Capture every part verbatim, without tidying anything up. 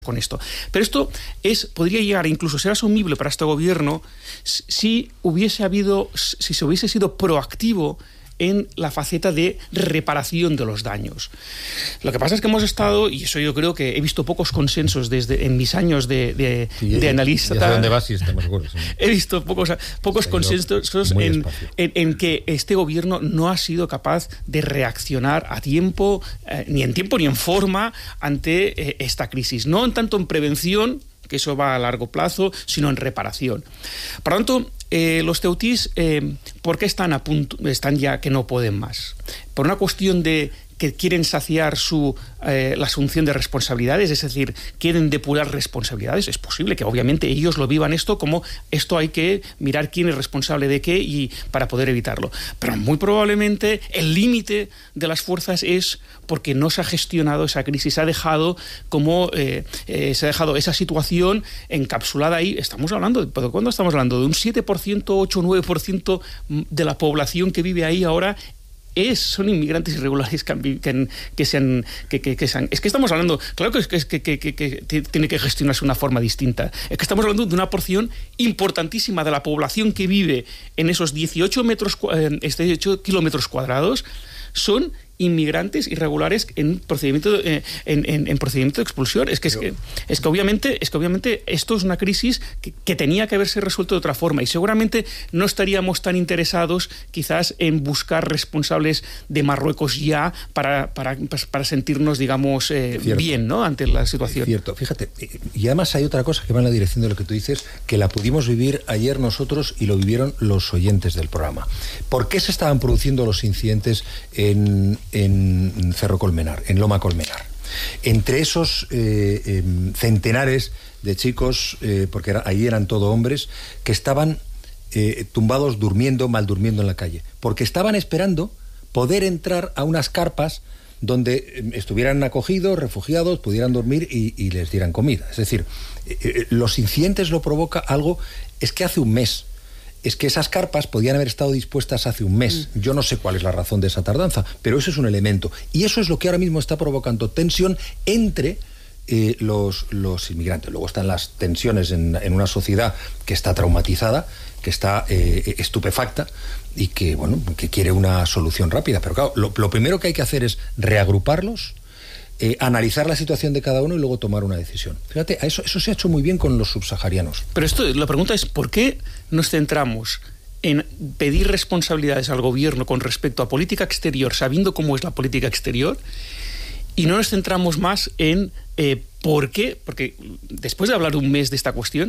con esto. Pero esto es podría llegar incluso a ser asumible para este gobierno si hubiese habido, si se hubiese sido proactivo en la faceta de reparación de los daños. Lo que pasa es que hemos estado, y eso yo creo que he visto pocos consensos desde en mis años de, de, sí, de analista. Ya sé dónde vas y estamos seguros. Sí. He visto pocos, pocos consensos en, en, en que este gobierno no ha sido capaz de reaccionar a tiempo, eh, ni en tiempo ni en forma, ante eh, esta crisis. No en tanto en prevención, que eso va a largo plazo, sino en reparación. Por lo tanto, eh, los ceutís, eh, ¿por qué están a punto, están ya que no pueden más? Por una cuestión de que quieren saciar su, eh, la asunción de responsabilidades, es decir, quieren depurar responsabilidades. Es posible que obviamente ellos lo vivan esto como esto hay que mirar quién es responsable de qué y para poder evitarlo. Pero muy probablemente el límite de las fuerzas es porque no se ha gestionado esa crisis, se ha dejado como eh, eh, se ha dejado esa situación encapsulada ahí. Estamos hablando, ¿de cuándo estamos hablando? De un siete por ciento, ocho o nueve por ciento de la población que vive ahí ahora. Es, son inmigrantes irregulares que, que, que, sean, que, que, que sean... Es que estamos hablando... Claro que, es, que, que, que, que tiene que gestionarse de una forma distinta. Es que estamos hablando de una porción importantísima de la población que vive en esos dieciocho, metros, dieciocho kilómetros cuadrados. Son inmigrantes irregulares en procedimiento de, en, en, en procedimiento de expulsión. Es que, es, que, es, que obviamente, es que obviamente esto es una crisis que, que tenía que haberse resuelto de otra forma y seguramente no estaríamos tan interesados quizás en buscar responsables de Marruecos ya para, para, para sentirnos, digamos, eh, bien, ¿no?, ante la situación. Cierto, fíjate. Y además hay otra cosa que va en la dirección de lo que tú dices, que la pudimos vivir ayer nosotros y lo vivieron los oyentes del programa. ¿Por qué se estaban produciendo los incidentes en en Cerro Colmenar, en Loma Colmenar? Entre esos eh, eh, centenares de chicos, eh, porque era, ahí eran todo hombres, que estaban eh, tumbados, durmiendo, mal durmiendo en la calle, porque estaban esperando poder entrar a unas carpas donde estuvieran acogidos, refugiados, pudieran dormir y, y les dieran comida. Es decir, eh, eh, los incidentes lo provoca algo, es que hace un mes, es que esas carpas podían haber estado dispuestas hace un mes. Yo no sé cuál es la razón de esa tardanza, pero eso es un elemento. Y eso es lo que ahora mismo está provocando tensión entre eh, los, los inmigrantes. Luego están las tensiones en, en una sociedad que está traumatizada, que está eh, estupefacta y que, bueno, que quiere una solución rápida. Pero claro, lo, lo primero que hay que hacer es reagruparlos, Eh, analizar la situación de cada uno y luego tomar una decisión. Fíjate, eso, eso se ha hecho muy bien con los subsaharianos. Pero esto, la pregunta es, ¿por qué nos centramos en pedir responsabilidades al gobierno con respecto a política exterior, sabiendo cómo es la política exterior, y no nos centramos más en eh, por qué? Porque después de hablar un mes de esta cuestión,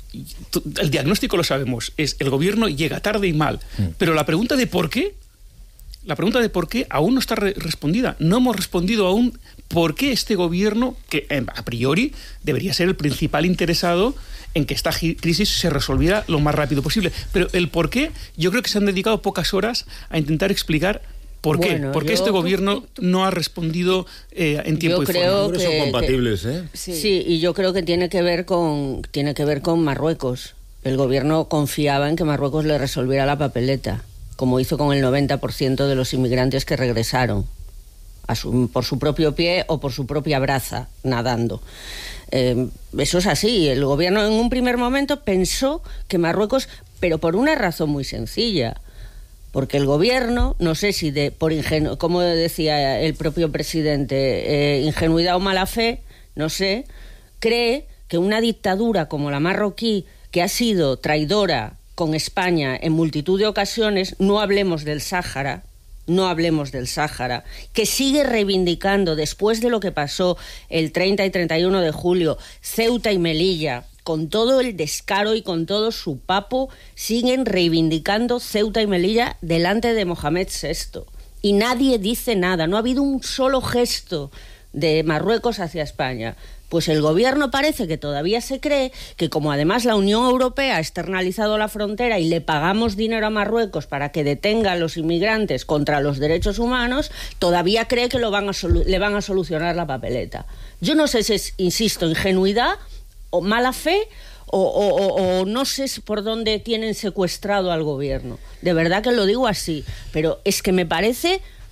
el diagnóstico lo sabemos, es el gobierno llega tarde y mal, mm. pero la pregunta de por qué, la pregunta de por qué aún no está re- respondida. No hemos respondido aún por qué este gobierno, que eh, a priori debería ser el principal interesado en que esta gi- crisis se resolviera lo más rápido posible. Pero el por qué, yo creo que se han dedicado pocas horas a intentar explicar por qué. Bueno, ¿Por qué yo, este gobierno no ha respondido eh, en tiempo yo y creo forma? Que, son compatibles, que, ¿eh? Sí. sí, y yo creo que tiene que ver con tiene que ver con Marruecos. El gobierno confiaba en que Marruecos le resolviera la papeleta, como hizo con el noventa por ciento de los inmigrantes que regresaron, a su, por su propio pie o por su propia braza, nadando. Eh, eso es así. El gobierno en un primer momento pensó que Marruecos, pero por una razón muy sencilla, porque el gobierno, no sé si de por ingenu- como decía el propio presidente, eh, ingenuidad o mala fe, no sé, cree que una dictadura como la marroquí, que ha sido traidora con España en multitud de ocasiones, no hablemos del Sáhara, no hablemos del Sáhara, que sigue reivindicando, después de lo que pasó el treinta y treinta y uno de julio, Ceuta y Melilla, con todo el descaro y con todo su papo, siguen reivindicando Ceuta y Melilla delante de Mohamed sexto. Y nadie dice nada, no ha habido un solo gesto de Marruecos hacia España. Pues el gobierno parece que todavía se cree que, como además la Unión Europea ha externalizado la frontera y le pagamos dinero a Marruecos para que detenga a los inmigrantes contra los derechos humanos, todavía cree que lo van a solu- le van a solucionar la papeleta. Yo no sé si es, insisto, ingenuidad o mala fe o, o, o, o no sé por dónde tienen secuestrado al gobierno. De verdad que lo digo así, pero es que me parece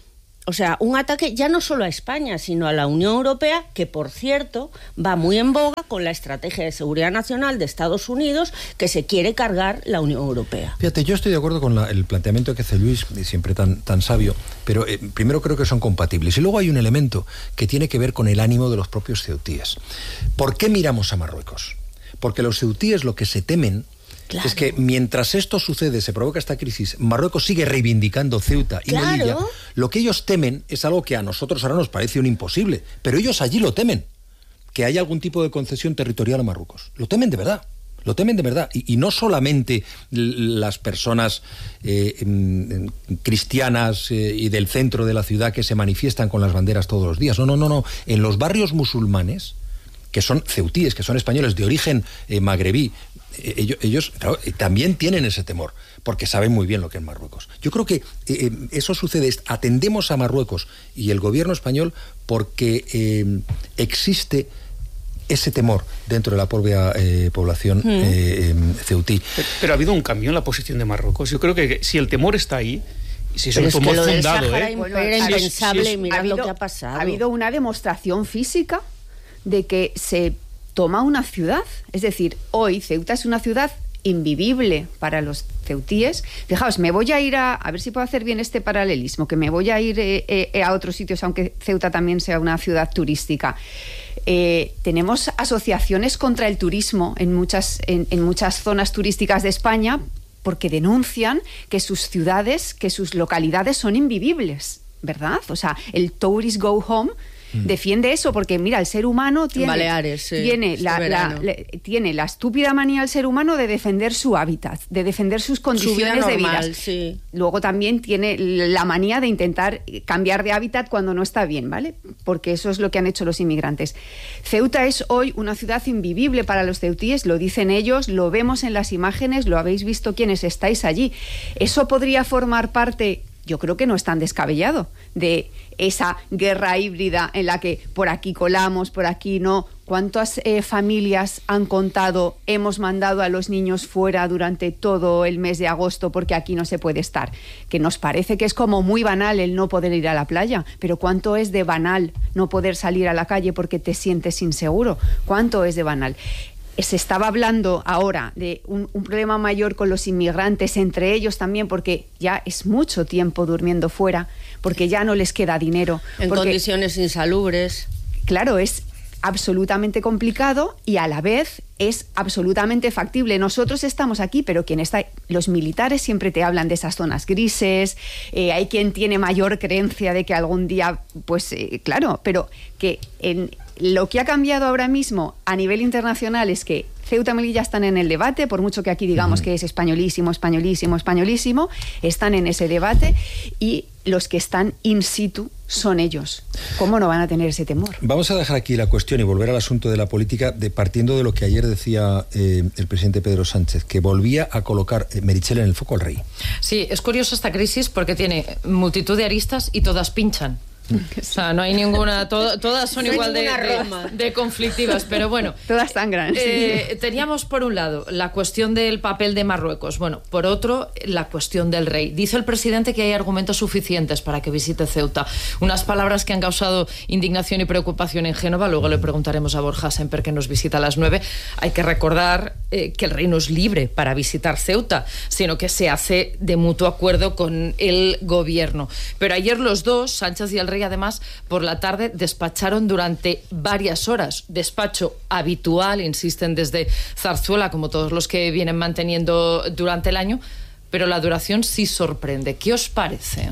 O sea, un ataque ya no solo a España, sino a la Unión Europea, que, por cierto, va muy en boga con la estrategia de seguridad nacional de Estados Unidos, que se quiere cargar la Unión Europea. Fíjate, yo estoy de acuerdo con la, el planteamiento que hace Luis, siempre tan, tan sabio, pero eh, primero creo que son compatibles. Y luego hay un elemento que tiene que ver con el ánimo de los propios ceutíes. ¿Por qué miramos a Marruecos? Porque los ceutíes lo que se temen Claro. es que mientras esto sucede, se provoca esta crisis, Marruecos sigue reivindicando Ceuta y claro. Melilla. Lo que ellos temen es algo que a nosotros ahora nos parece un imposible, pero ellos allí lo temen, que haya algún tipo de concesión territorial a Marruecos. Lo temen de verdad, lo temen de verdad. Y, y no solamente las personas eh, cristianas eh, y del centro de la ciudad que se manifiestan con las banderas todos los días. No, no, no, no. En los barrios musulmanes, que son ceutíes, que son españoles de origen eh, magrebí, Ellos, ellos claro, también tienen ese temor, porque saben muy bien lo que es Marruecos. Yo creo que eh, eso sucede, atendemos a Marruecos y el gobierno español porque eh, existe ese temor dentro de la propia eh, población mm. eh, ceutí. Pero, pero ha habido un cambio en la posición de Marruecos. Yo creo que si el temor está ahí, si es pero un es temor que lo fundado, del Sahara ¿eh? Bueno, era impensable si es, y mirad habido, lo que ha pasado. Ha habido una demostración física de que se toma una ciudad. Es decir, hoy Ceuta es una ciudad invivible para los ceutíes. Fijaos, me voy a ir a... A ver si puedo hacer bien este paralelismo, que me voy a ir eh, eh, a otros sitios, aunque Ceuta también sea una ciudad turística. Eh, tenemos asociaciones contra el turismo en muchas, en, en muchas zonas turísticas de España, porque denuncian que sus ciudades, que sus localidades son invivibles, ¿verdad? O sea, el Tourist Go Home defiende eso, porque mira, el ser humano tiene, Baleares, sí, tiene, este la, la, la, tiene la estúpida manía el ser humano de defender su hábitat, de defender sus condiciones Su vida de vida. normal, sí. Luego también tiene la manía de intentar cambiar de hábitat cuando no está bien, ¿vale? Porque eso es lo que han hecho los inmigrantes. Ceuta es hoy una ciudad invivible para los ceutíes, lo dicen ellos, lo vemos en las imágenes, lo habéis visto quienes estáis allí. Eso podría formar parte... Yo creo que no es tan descabellado, de esa guerra híbrida en la que por aquí colamos, por aquí no. ¿Cuántas eh, familias han contado, hemos mandado a los niños fuera durante todo el mes de agosto porque aquí no se puede estar? Que nos parece que es como muy banal el no poder ir a la playa, pero ¿cuánto es de banal no poder salir a la calle porque te sientes inseguro? ¿Cuánto es de banal? Se estaba hablando ahora de un, un problema mayor con los inmigrantes, entre ellos también, porque ya es mucho tiempo durmiendo fuera, porque ya no les queda dinero. En porque, condiciones insalubres. Claro, es absolutamente complicado y a la vez es absolutamente factible. Nosotros estamos aquí, pero quien está, los militares siempre te hablan de esas zonas grises, eh, hay quien tiene mayor creencia de que algún día, pues eh, claro, pero que en lo que ha cambiado ahora mismo a nivel internacional es que Ceuta y Melilla están en el debate, por mucho que aquí digamos uh-huh. que es españolísimo, españolísimo, españolísimo, están en ese debate y los que están in situ son ellos. ¿Cómo no van a tener ese temor? Vamos a dejar aquí la cuestión y volver al asunto de la política, de, partiendo de lo que ayer decía eh, el presidente Pedro Sánchez, que volvía a colocar, eh, Meritxell, en el foco al rey. Sí, es curioso esta crisis porque tiene multitud de aristas y todas pinchan. O sea, no hay ninguna, to, todas son no igual de, de, de conflictivas, pero bueno. Todas tan grandes. Eh, sí. Teníamos por un lado la cuestión del papel de Marruecos, bueno, por otro la cuestión del rey. Dice el presidente que hay argumentos suficientes para que visite Ceuta. Unas palabras que han causado indignación y preocupación en Génova, luego le preguntaremos a Borja Semper, que nos visita a las nueve. Hay que recordar eh, que el rey no es libre para visitar Ceuta, sino que se hace de mutuo acuerdo con el gobierno. Pero ayer los dos, Sánchez y el rey, además, por la tarde despacharon durante varias horas. Despacho habitual, insisten desde Zarzuela, como todos los que vienen manteniendo durante el año, pero la duración sí sorprende. ¿Qué os parece?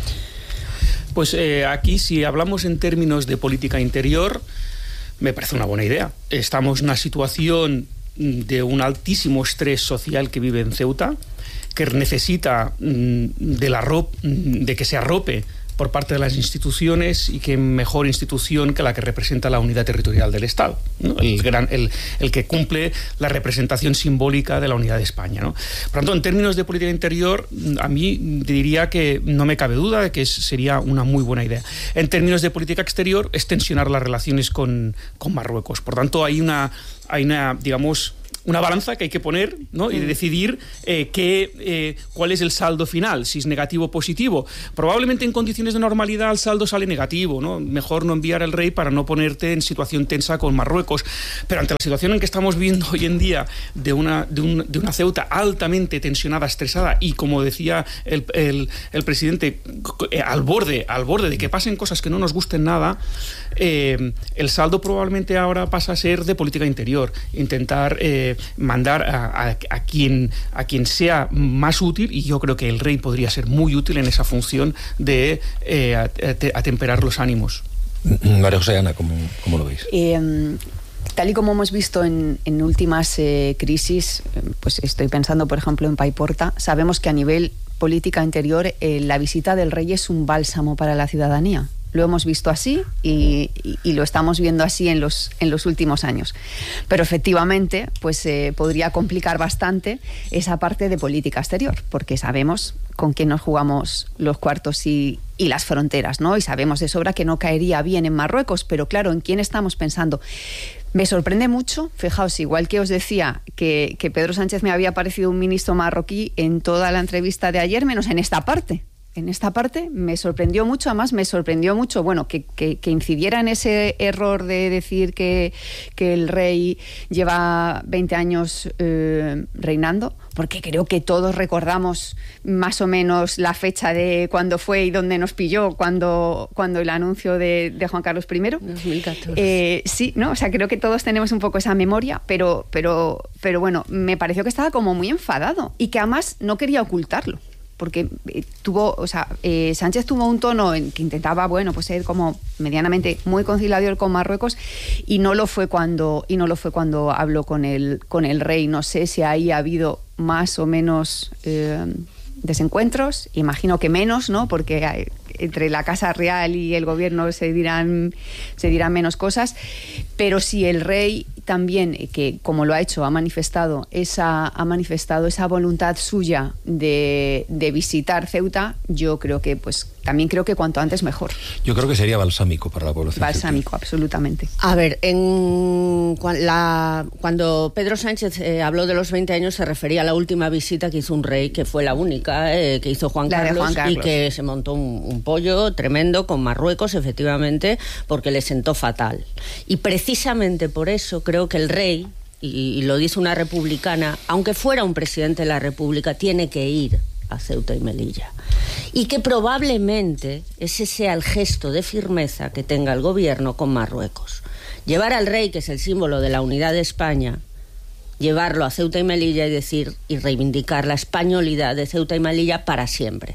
Pues eh, aquí, si hablamos en términos de política interior, me parece una buena idea. Estamos en una situación de un altísimo estrés social que vive en Ceuta, que necesita mm, de, la ro- de que se arrope por parte de las instituciones, y qué mejor institución que la que representa la unidad territorial del Estado, ¿no? el, gran, el, el que cumple la representación simbólica de la unidad de España, ¿no? Por tanto, en términos de política interior, a mí diría que no me cabe duda de que sería una muy buena idea. En términos de política exterior, es tensionar las relaciones con, con Marruecos. Por tanto, hay una, hay una digamos, una balanza que hay que poner, ¿no? Y decidir eh, qué, eh, cuál es el saldo final, si es negativo o positivo. Probablemente en condiciones de normalidad el saldo sale negativo, ¿no? Mejor no enviar al rey para no ponerte en situación tensa con Marruecos. Pero ante la situación en que estamos viviendo hoy en día de una, de un, de una Ceuta altamente tensionada, estresada y, como decía el, el, el presidente, eh, al borde, al borde de que pasen cosas que no nos gusten nada, eh, el saldo probablemente ahora pasa a ser de política interior, intentar eh, mandar a, a, a, quien, a quien sea más útil, y yo creo que el rey podría ser muy útil en esa función de eh, atemperar los ánimos. María José Ana, ¿cómo, cómo lo veis? Eh, Tal y como hemos visto en, en últimas eh, crisis, pues estoy pensando, por ejemplo, en Paiporta, sabemos que a nivel política interior eh, la visita del rey es un bálsamo para la ciudadanía. Lo hemos visto así y, y, y lo estamos viendo así en los, en los últimos años. Pero efectivamente, pues eh, podría complicar bastante esa parte de política exterior, porque sabemos con quién nos jugamos los cuartos y, y las fronteras, ¿no? Y sabemos de sobra que no caería bien en Marruecos, pero claro, ¿en quién estamos pensando? Me sorprende mucho, fijaos, igual que os decía que, que Pedro Sánchez me había parecido un ministro marroquí en toda la entrevista de ayer, menos en esta parte. En esta parte me sorprendió mucho, además me sorprendió mucho, bueno, que, que, que incidiera en ese error de decir que, que el rey lleva veinte años eh, reinando, porque creo que todos recordamos más o menos la fecha de cuándo fue y dónde nos pilló cuando, cuando el anuncio de, de Juan Carlos primero. dos mil catorce. Eh, sí, ¿no? O sea, creo que todos tenemos un poco esa memoria, pero, pero, pero bueno, me pareció que estaba como muy enfadado y que además no quería ocultarlo. Porque tuvo, o sea, eh, Sánchez tuvo un tono en que intentaba, bueno, pues ser como medianamente muy conciliador con Marruecos, y no lo fue cuando y no lo fue cuando habló con el con el rey. No sé si ahí ha habido más o menos eh, desencuentros, imagino que menos, ¿no? Porque hay, entre la Casa Real y el gobierno se dirán se dirán menos cosas, pero si el rey también, que como lo ha hecho, ha manifestado esa ha manifestado esa voluntad suya de, de visitar Ceuta, yo creo que pues también creo que cuanto antes mejor. Yo creo que sería balsámico para la población. Balsámico, ceuta. Absolutamente. A ver, en la, cuando Pedro Sánchez eh, habló de los veinte años, se refería a la última visita que hizo un rey, que fue la única eh, que hizo Juan Carlos, Juan Carlos, y que se montó un, un pollo tremendo con Marruecos, efectivamente, porque le sentó fatal. Y precisamente por eso creo que el rey, y, y lo dice una republicana, aunque fuera un presidente de la República, tiene que ir a Ceuta y Melilla. Y que probablemente ese sea el gesto de firmeza que tenga el gobierno con Marruecos. Llevar al rey, que es el símbolo de la unidad de España, llevarlo a Ceuta y Melilla y decir y reivindicar la españolidad de Ceuta y Melilla para siempre.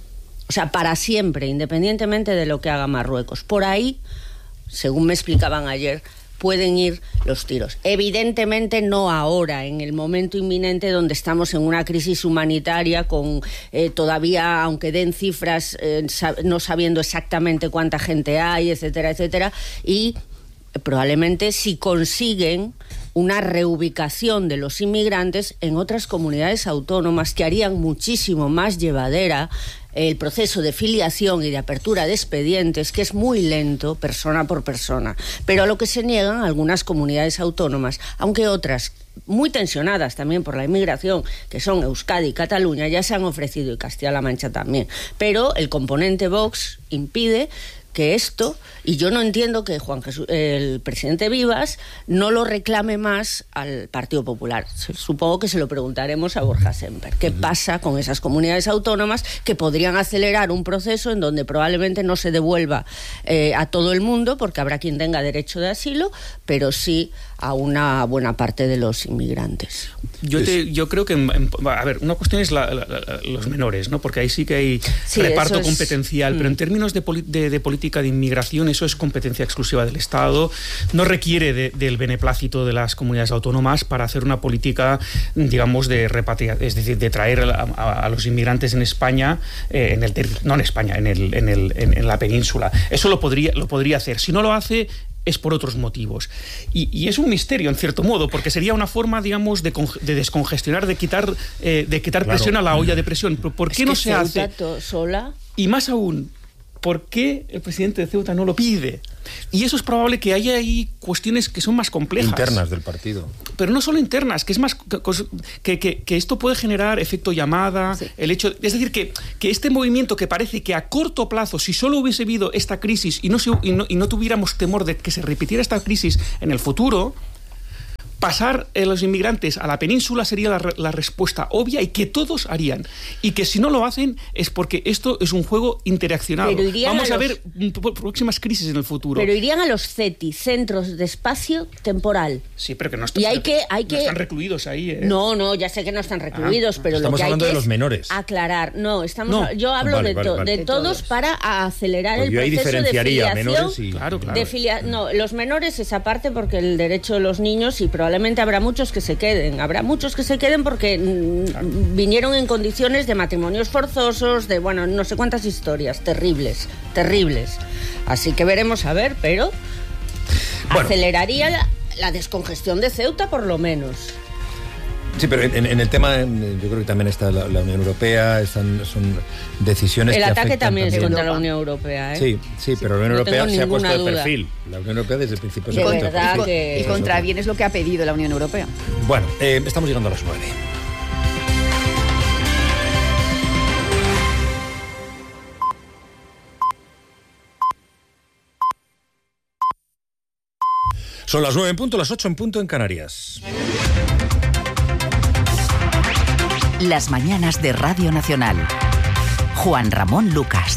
O sea, para siempre, independientemente de lo que haga Marruecos. Por ahí, según me explicaban ayer, pueden ir los tiros. Evidentemente no ahora, en el momento inminente donde estamos en una crisis humanitaria con eh, todavía, aunque den cifras, eh, sab- no sabiendo exactamente cuánta gente hay, etcétera, etcétera, y probablemente si consiguen una reubicación de los inmigrantes en otras comunidades autónomas que harían muchísimo más llevadera el proceso de filiación y de apertura de expedientes, que es muy lento, persona por persona, pero a lo que se niegan algunas comunidades autónomas, aunque otras muy tensionadas también por la inmigración, que son Euskadi y Cataluña, ya se han ofrecido, y Castilla-La Mancha también, pero el componente Vox impide que esto, y yo no entiendo que Juan Jesús, el presidente Vivas no lo reclame más al Partido Popular. Supongo que se lo preguntaremos a Borja Semper. ¿Qué pasa con esas comunidades autónomas que podrían acelerar un proceso en donde probablemente no se devuelva eh, a todo el mundo, porque habrá quien tenga derecho de asilo, pero sí a una buena parte de los inmigrantes? Yo, te, yo creo que, a ver, una cuestión es la, la, la, los menores, ¿no? Porque ahí sí que hay sí, reparto es... competencial, mm. pero en términos de, poli, de, de política de inmigración, eso es competencia exclusiva del Estado, no requiere de, del beneplácito de las comunidades autónomas para hacer una política, digamos, de repatriación, es decir, de traer a, a, a los inmigrantes en España, eh, en el no en España, en, el, en, el, en, en la península. Eso lo podría, lo podría hacer. Si no lo hace, es por otros motivos. Y, y es un misterio, en cierto modo, porque sería una forma, digamos, de, de descongestionar, de quitar, eh, de quitar claro. presión a la olla de presión. ¿Por qué es no se hace? Sola. Y más aún, ¿por qué el presidente de Ceuta no lo pide? Y eso es probable que haya ahí cuestiones que son más complejas. Internas del partido. Pero no solo internas, que es más que, que, que esto puede generar efecto llamada, sí. el hecho, es decir, que, que este movimiento que parece que a corto plazo, si solo hubiese habido esta crisis y no, se, y no, y no tuviéramos temor de que se repitiera esta crisis en el futuro, pasar a los inmigrantes a la península sería la, la respuesta obvia y que todos harían. Y que si no lo hacen es porque esto es un juego interaccionado. Vamos a, a los... ver próximas crisis en el futuro. Pero irían a los C E T I, Centros de Espacio Temporal. Sí, pero que no están, y hay que, hay no que... están recluidos ahí. ¿eh? No, no, ya sé que no están recluidos, ah, pero estamos lo que hablando hay de que los menores. Aclarar. No, estamos no. A... yo hablo vale, de, vale, to... vale. de, de todos, todos para acelerar pues el yo ahí proceso diferenciaría de menores filiación. y... Claro, claro. De filia... No, los menores esa parte porque el derecho de los niños y probablemente habrá muchos que se queden. Habrá muchos que se queden porque claro. vinieron en condiciones de matrimonios forzosos, de, bueno, no sé cuántas historias, terribles, terribles. Así que veremos a ver, pero bueno. aceleraría la, la descongestión de Ceuta por lo menos. Sí, pero en, en el tema, yo creo que también está la, la Unión Europea, están, son decisiones el que ataque afectan también es también contra la Unión Europea, ¿eh? Sí, sí, pero la Unión no Europea se ha puesto de duda. perfil. La Unión Europea desde el principio se de ha puesto verdad de perfil. que... Y contra bien es lo que ha pedido la Unión Europea. Bueno, eh, estamos llegando a las nueve. Son las nueve en punto, las ocho en punto en Canarias. Las mañanas de Radio Nacional. Juan Ramón Lucas.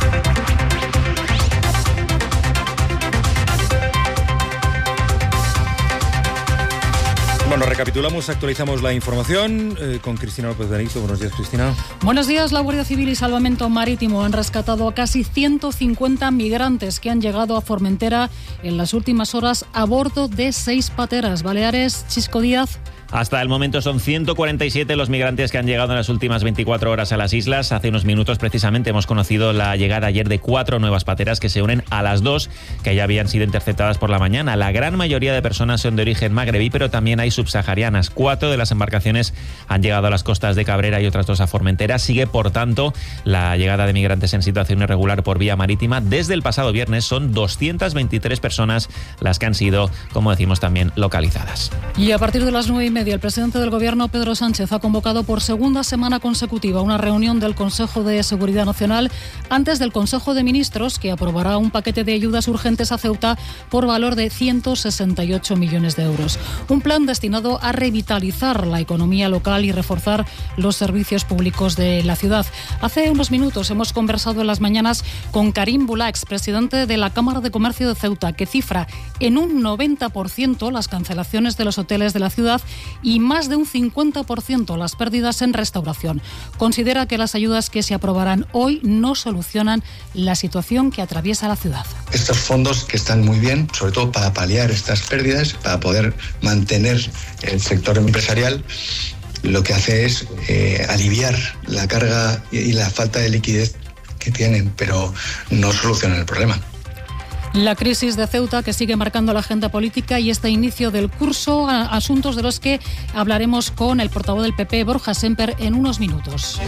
Bueno, recapitulamos, actualizamos la información eh, con Cristina López Benito. Buenos días, Cristina. Buenos días. La Guardia Civil y Salvamento Marítimo han rescatado a casi ciento cincuenta migrantes que han llegado a Formentera en las últimas horas a bordo de seis pateras. Baleares, Chisco Díaz. Hasta el momento son ciento cuarenta y siete los migrantes que han llegado en las últimas veinticuatro horas a las islas. Hace unos minutos precisamente hemos conocido la llegada ayer de cuatro nuevas pateras que se unen a las dos que ya habían sido interceptadas por la mañana. La gran mayoría de personas son de origen magrebí, pero también hay subsaharianas. Cuatro de las embarcaciones han llegado a las costas de Cabrera y otras dos a Formentera. Sigue, por tanto, la llegada de migrantes en situación irregular por vía marítima. Desde el pasado viernes son doscientas veintitrés personas las que han sido, como decimos, también localizadas. Y a partir de las nueve y media, el presidente del Gobierno, Pedro Sánchez, ha convocado por segunda semana consecutiva una reunión del Consejo de Seguridad Nacional antes del Consejo de Ministros, que aprobará un paquete de ayudas urgentes a Ceuta por valor de ciento sesenta y ocho millones de euros. Un plan destinado a revitalizar la economía local y reforzar los servicios públicos de la ciudad. Hace unos minutos hemos conversado en las mañanas con Karim Bulax, presidente de la Cámara de Comercio de Ceuta, que cifra en un noventa por ciento las cancelaciones de los hoteles de la ciudad y más de un cincuenta por ciento las pérdidas en restauración. Considera que las ayudas que se aprobarán hoy no solucionan la situación que atraviesa la ciudad. Estos fondos que están muy bien, sobre todo para paliar estas pérdidas, para poder mantener el sector empresarial, lo que hace es eh, aliviar la carga y la falta de liquidez que tienen, pero no solucionan el problema. La crisis de Ceuta, que sigue marcando la agenda política, y este inicio del curso, asuntos de los que hablaremos con el portavoz del P P, Borja Semper, en unos minutos.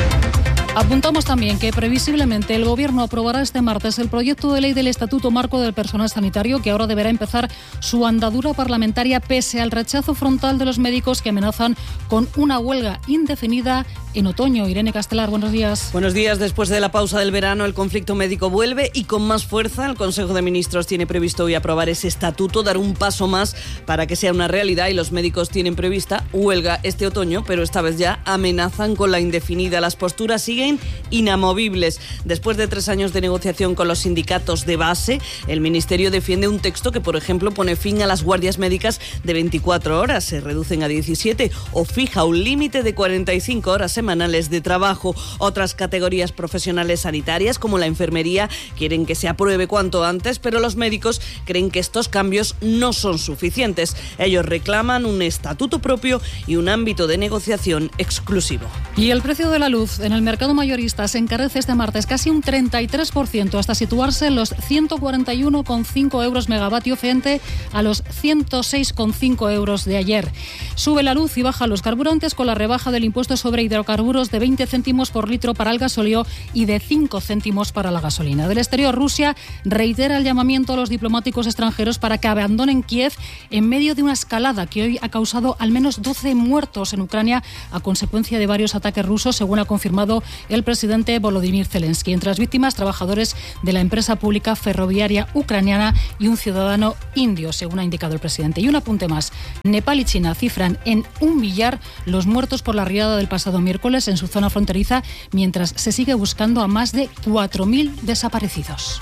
Apuntamos también que previsiblemente el Gobierno aprobará este martes el proyecto de ley del Estatuto Marco del Personal Sanitario, que ahora deberá empezar su andadura parlamentaria pese al rechazo frontal de los médicos que amenazan con una huelga indefinida en otoño. Irene Castelar, buenos días. Buenos días. Después de la pausa del verano, el conflicto médico vuelve y con más fuerza. El Consejo de Ministros tiene previsto hoy aprobar ese estatuto, dar un paso más para que sea una realidad, y los médicos tienen prevista huelga este otoño, pero esta vez ya amenazan con la indefinida. Las posturas siguen inamovibles. Después de tres años de negociación con los sindicatos de base, el Ministerio defiende un texto que, por ejemplo, pone fin a las guardias médicas de veinticuatro horas, se reducen a diecisiete, o fija un límite de cuarenta y cinco horas semanales de trabajo. Otras categorías profesionales sanitarias, como la enfermería, quieren que se apruebe cuanto antes, pero los médicos creen que estos cambios no son suficientes. Ellos reclaman un estatuto propio y un ámbito de negociación exclusivo. Y el precio de la luz en el mercado mayorista se encarece este martes casi un treinta y tres por ciento, hasta situarse en los ciento cuarenta y uno coma cinco euros megavatio frente a los ciento seis coma cinco euros de ayer. Sube la luz y baja los carburantes con la rebaja del impuesto sobre hidrocarburos hidrocarburos, de veinte céntimos por litro para el gasóleo y de cinco céntimos para la gasolina. Del exterior, Rusia reitera el llamamiento a los diplomáticos extranjeros para que abandonen Kiev en medio de una escalada que hoy ha causado al menos doce muertos en Ucrania a consecuencia de varios ataques rusos, según ha confirmado el presidente Volodymyr Zelensky. Entre las víctimas, trabajadores de la empresa pública ferroviaria ucraniana y un ciudadano indio, según ha indicado el presidente. Y un apunte más. Nepal y China cifran en un millar los muertos por la riada del pasado miércoles en su zona fronteriza, mientras se sigue buscando a más de cuatro mil desaparecidos.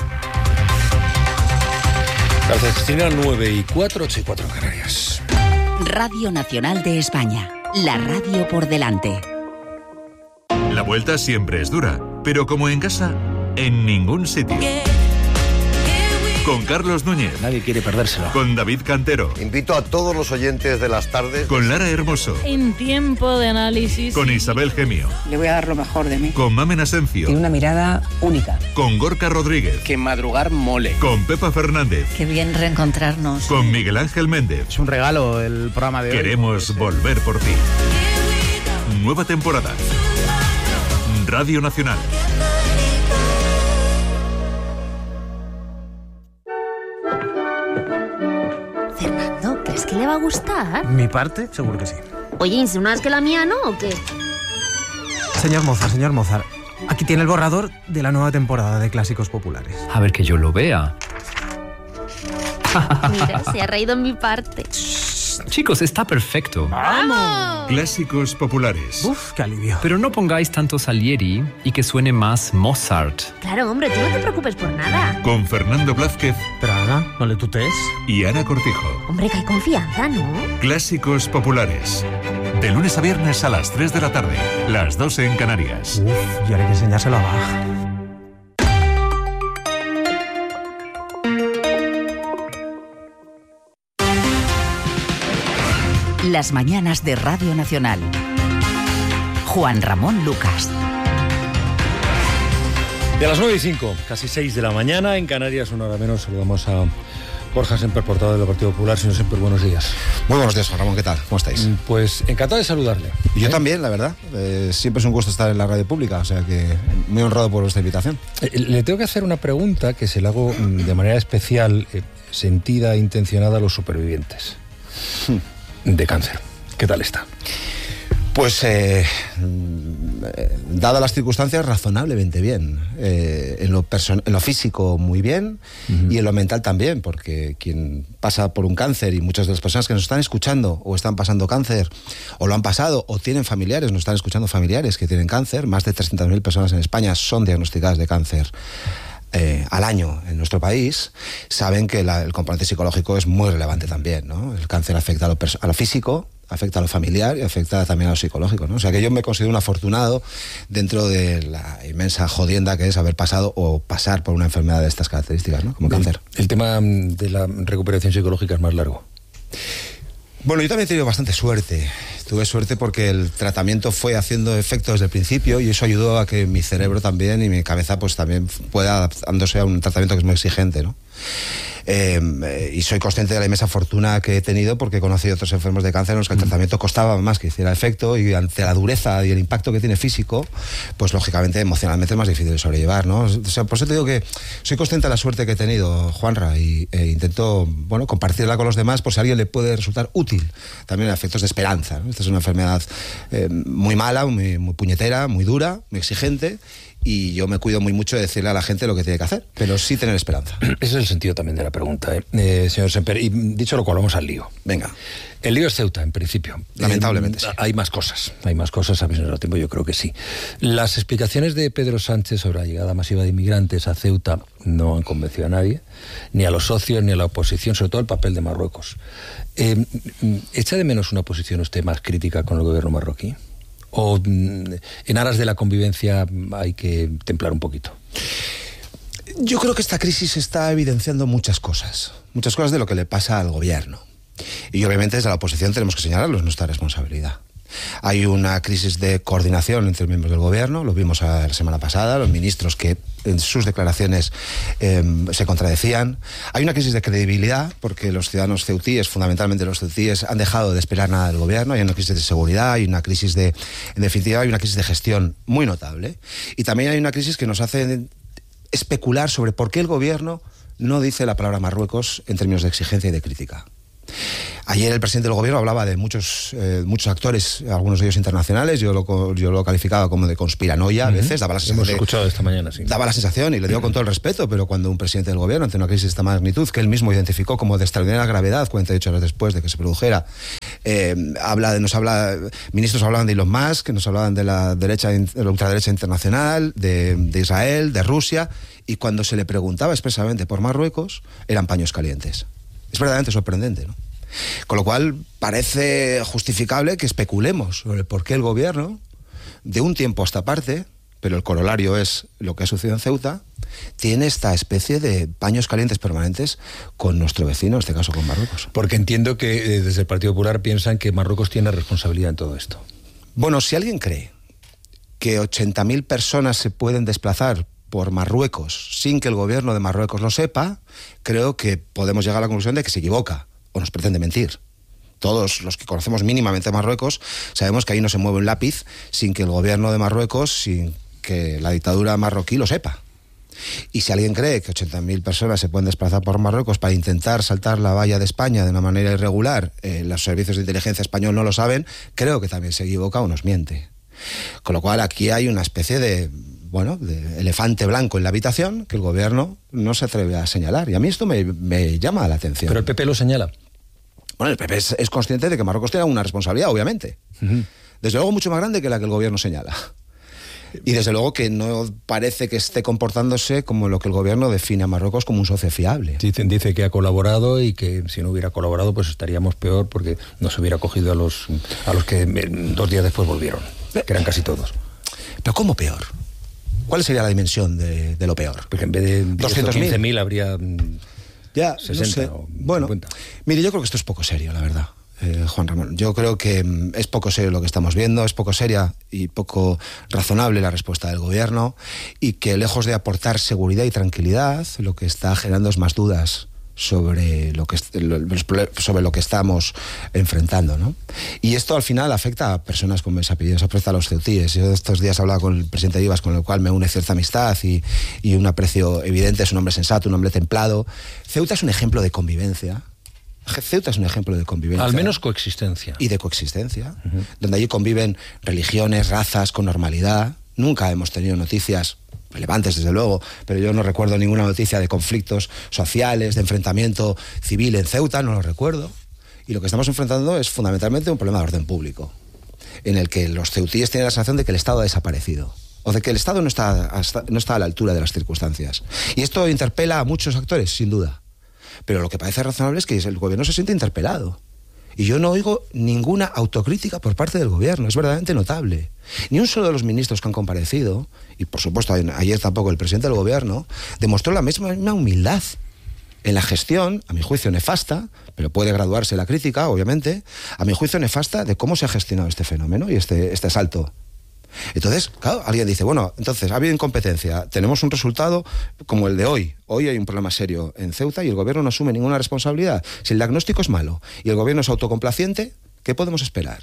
Gracias, Cristina. nueve y cuatro, ocho y cuatro en Canarias. Radio Nacional de España. La radio por delante. La vuelta siempre es dura, pero como en casa, en ningún sitio. Con Carlos Núñez. Nadie quiere perdérselo. Con David Cantero. Invito a todos los oyentes de las tardes. Con Lara Hermoso. En tiempo de análisis. Con Isabel Gemio. Le voy a dar lo mejor de mí. Con Mamen Asencio. Tiene una mirada única. Con Gorka Rodríguez. Que madrugar mole. Con Pepa Fernández. Qué bien reencontrarnos. Con Miguel Ángel Méndez. Es un regalo el programa de hoy. Queremos volver por ti. Nueva temporada. Radio Nacional. Fernando, ¿crees que le va a gustar? ¿Mi parte? Seguro que sí. Oye, ¿insinúas que la mía no o qué? Señor Mozart, señor Mozart, aquí tiene el borrador de la nueva temporada de Clásicos Populares. A ver que yo lo vea. Mira, se ha reído en mi parte. Chicos, está perfecto. ¡Vamos! Clásicos Populares. Uf, qué alivio. Pero no pongáis tanto Salieri y que suene más Mozart. Claro, hombre, tú no te preocupes por nada. Con Fernando Blázquez. Pero Ana, no le tutees. Y Ana Cortijo. Hombre, que hay confianza, ¿no? Clásicos Populares. De lunes a viernes a las tres de la tarde. Las dos en Canarias. Uf, y ahora hay que enseñárselo a Bach. Las mañanas de Radio Nacional. Juan Ramón Lucas. De las nueve y cinco, casi seis de la mañana, en Canarias, una hora menos, saludamos a Borja Semper, portavoz del Partido Popular. Señor Semper, buenos días. Muy buenos días, Juan Ramón, ¿qué tal? ¿Cómo estáis? Pues encantado de saludarle. Y yo ¿Eh? también, la verdad. Eh, siempre es un gusto estar en la radio pública, o sea que muy honrado por vuestra invitación. Eh, le tengo que hacer una pregunta que se la hago de manera especial, eh, sentida e intencionada a los supervivientes de cáncer. ¿Qué tal está? Pues, eh, dadas las circunstancias, razonablemente bien. Eh, en, lo person- en lo físico, muy bien, uh-huh. Y en lo mental también, porque quien pasa por un cáncer, y muchas de las personas que nos están escuchando o están pasando cáncer, o lo han pasado, o tienen familiares, nos están escuchando familiares que tienen cáncer, más de trescientas mil personas en España son diagnosticadas de cáncer Eh, al año en nuestro país, saben que la, el componente psicológico es muy relevante también, ¿no? El cáncer afecta a lo, perso- a lo físico, afecta a lo familiar y afecta también a lo psicológico, ¿no? O sea que yo me considero un afortunado dentro de la inmensa jodienda que es haber pasado o pasar por una enfermedad de estas características, ¿no? Como el, cáncer. El tema de la recuperación psicológica es más largo. Bueno, yo también he tenido bastante suerte. Tuve suerte porque el tratamiento fue haciendo efecto desde el principio y eso ayudó a que mi cerebro también y mi cabeza pues también pueda adaptándose a un tratamiento que es muy exigente, ¿no? Eh, y soy consciente de la inmensa fortuna que he tenido porque he conocido otros enfermos de cáncer en los que el tratamiento costaba más que hiciera efecto y ante la dureza y el impacto que tiene físico, pues lógicamente emocionalmente es más difícil de sobrellevar, ¿no? O sea, por eso te digo que soy consciente de la suerte que he tenido, Juanra, y e intento, bueno, compartirla con los demás por si a alguien le puede resultar útil, también a efectos de esperanza, ¿no? Esta es una enfermedad eh, muy mala, muy, muy puñetera, muy dura, muy exigente. Y yo me cuido muy mucho de decirle a la gente lo que tiene que hacer, pero sí tener esperanza. Ese es el sentido también de la pregunta, ¿eh? Eh, señor Semper. Y dicho lo cual, vamos al lío. Venga. El lío es Ceuta, en principio. Lamentablemente, eh, sí. Hay más cosas, hay más cosas, a veces no tiempo, yo creo que sí. Las explicaciones de Pedro Sánchez sobre la llegada masiva de inmigrantes a Ceuta no han convencido a nadie, ni a los socios, ni a la oposición, sobre todo el papel de Marruecos. Eh, ¿Echa de menos una posición usted más crítica con el gobierno marroquí? ¿O en aras de la convivencia hay que templar un poquito? Yo creo que esta crisis está evidenciando muchas cosas, muchas cosas de lo que le pasa al gobierno. Y obviamente desde la oposición tenemos que señalarlo, es nuestra responsabilidad. Hay una crisis de coordinación entre miembros del gobierno, lo vimos la semana pasada, los ministros que en sus declaraciones eh, se contradecían. Hay una crisis de credibilidad, porque los ciudadanos ceutíes, fundamentalmente los ceutíes, han dejado de esperar nada del gobierno. Hay una crisis de seguridad, hay una crisis de, en definitiva, hay una crisis de gestión muy notable. Y también hay una crisis que nos hace especular sobre por qué el gobierno no dice la palabra Marruecos en términos de exigencia y de crítica. Ayer el presidente del gobierno hablaba de muchos eh, muchos actores, algunos de ellos internacionales. Yo lo, yo lo calificaba como de conspiranoia a veces. Daba la sensación Hemos de, escuchado esta mañana, sí. Daba la sensación, y le digo con todo el respeto, pero cuando un presidente del gobierno, ante una crisis de esta magnitud, que él mismo identificó como de extraordinaria gravedad cuarenta y ocho horas después de que se produjera, eh, habla de, nos habla, ministros hablaban de Elon Musk, que nos hablaban de la derecha, de la ultraderecha internacional, de, de Israel, de Rusia, y cuando se le preguntaba expresamente por Marruecos, eran paños calientes. Es verdaderamente sorprendente, ¿no? Con lo cual parece justificable que especulemos sobre por qué el gobierno, de un tiempo a esta parte, pero el corolario es lo que ha sucedido en Ceuta, tiene esta especie de paños calientes permanentes con nuestro vecino, en este caso con Marruecos. Porque entiendo que eh, desde el Partido Popular piensan que Marruecos tiene responsabilidad en todo esto. Bueno, si alguien cree que ochenta mil personas se pueden desplazar por Marruecos sin que el gobierno de Marruecos lo sepa, creo que podemos llegar a la conclusión de que se equivoca o nos pretende mentir. Todos los que conocemos mínimamente Marruecos sabemos que ahí no se mueve un lápiz sin que el gobierno de Marruecos, sin que la dictadura marroquí lo sepa. Y si alguien cree que ochenta mil personas se pueden desplazar por Marruecos para intentar saltar la valla de España de una manera irregular, eh, los servicios de inteligencia español no lo saben, creo que también se equivoca o nos miente. Con lo cual aquí hay una especie de, bueno, de elefante blanco en la habitación que el gobierno no se atreve a señalar. Y a mí esto me, me llama la atención. Pero el P P lo señala. Bueno, el P P es, es consciente de que Marruecos tiene una responsabilidad, obviamente. Uh-huh. Desde luego mucho más grande que la que el gobierno señala. Y desde luego que no parece que esté comportándose como lo que el gobierno define a Marruecos como un socio fiable. Dicen, dice que ha colaborado y que si no hubiera colaborado pues estaríamos peor porque no se hubiera cogido a los, a los que dos días después volvieron, que eran casi todos. ¿Pero cómo peor? ¿Cuál sería la dimensión de, de lo peor? Porque en vez de doscientos quince mil habría... Ya, sesenta no sé. o bueno, cincuenta. Mire, yo creo que esto es poco serio, la verdad, eh, Juan Ramón. Yo creo que mm, es poco serio lo que estamos viendo, es poco seria y poco razonable la respuesta del gobierno, y que lejos de aportar seguridad y tranquilidad, lo que está generando es más dudas sobre lo que sobre lo que estamos enfrentando, ¿no? Y esto al final afecta a personas con mis apellidos, afecta a los ceutíes. Yo estos días hablaba con el presidente Ibas, con el cual me une cierta amistad y, y un aprecio evidente. Es un hombre sensato, un hombre templado. Ceuta es un ejemplo de convivencia. Ceuta es un ejemplo de convivencia. Al menos coexistencia. Y de coexistencia, uh-huh. donde allí conviven religiones, razas con normalidad. Nunca hemos tenido noticias relevantes, desde luego, pero yo no recuerdo ninguna noticia de conflictos sociales, de enfrentamiento civil en Ceuta, no lo recuerdo. Y lo que estamos enfrentando es fundamentalmente un problema de orden público, en el que los ceutíes tienen la sensación de que el Estado ha desaparecido, o de que el Estado no está, no está a la altura de las circunstancias. Y esto interpela a muchos actores, sin duda. Pero lo que parece razonable es que el gobierno se siente interpelado. Y yo no oigo ninguna autocrítica por parte del gobierno, es verdaderamente notable. Ni un solo de los ministros que han comparecido, y por supuesto ayer tampoco el presidente del gobierno, demostró la misma, misma humildad en la gestión, a mi juicio nefasta, pero puede graduarse la crítica, obviamente, a mi juicio nefasta de cómo se ha gestionado este fenómeno y este, este asalto. Entonces, claro, alguien dice, bueno, entonces ha habido incompetencia, tenemos un resultado como el de hoy. Hoy hay un problema serio en Ceuta y el gobierno no asume ninguna responsabilidad. Si el diagnóstico es malo y el gobierno es autocomplaciente, ¿qué podemos esperar?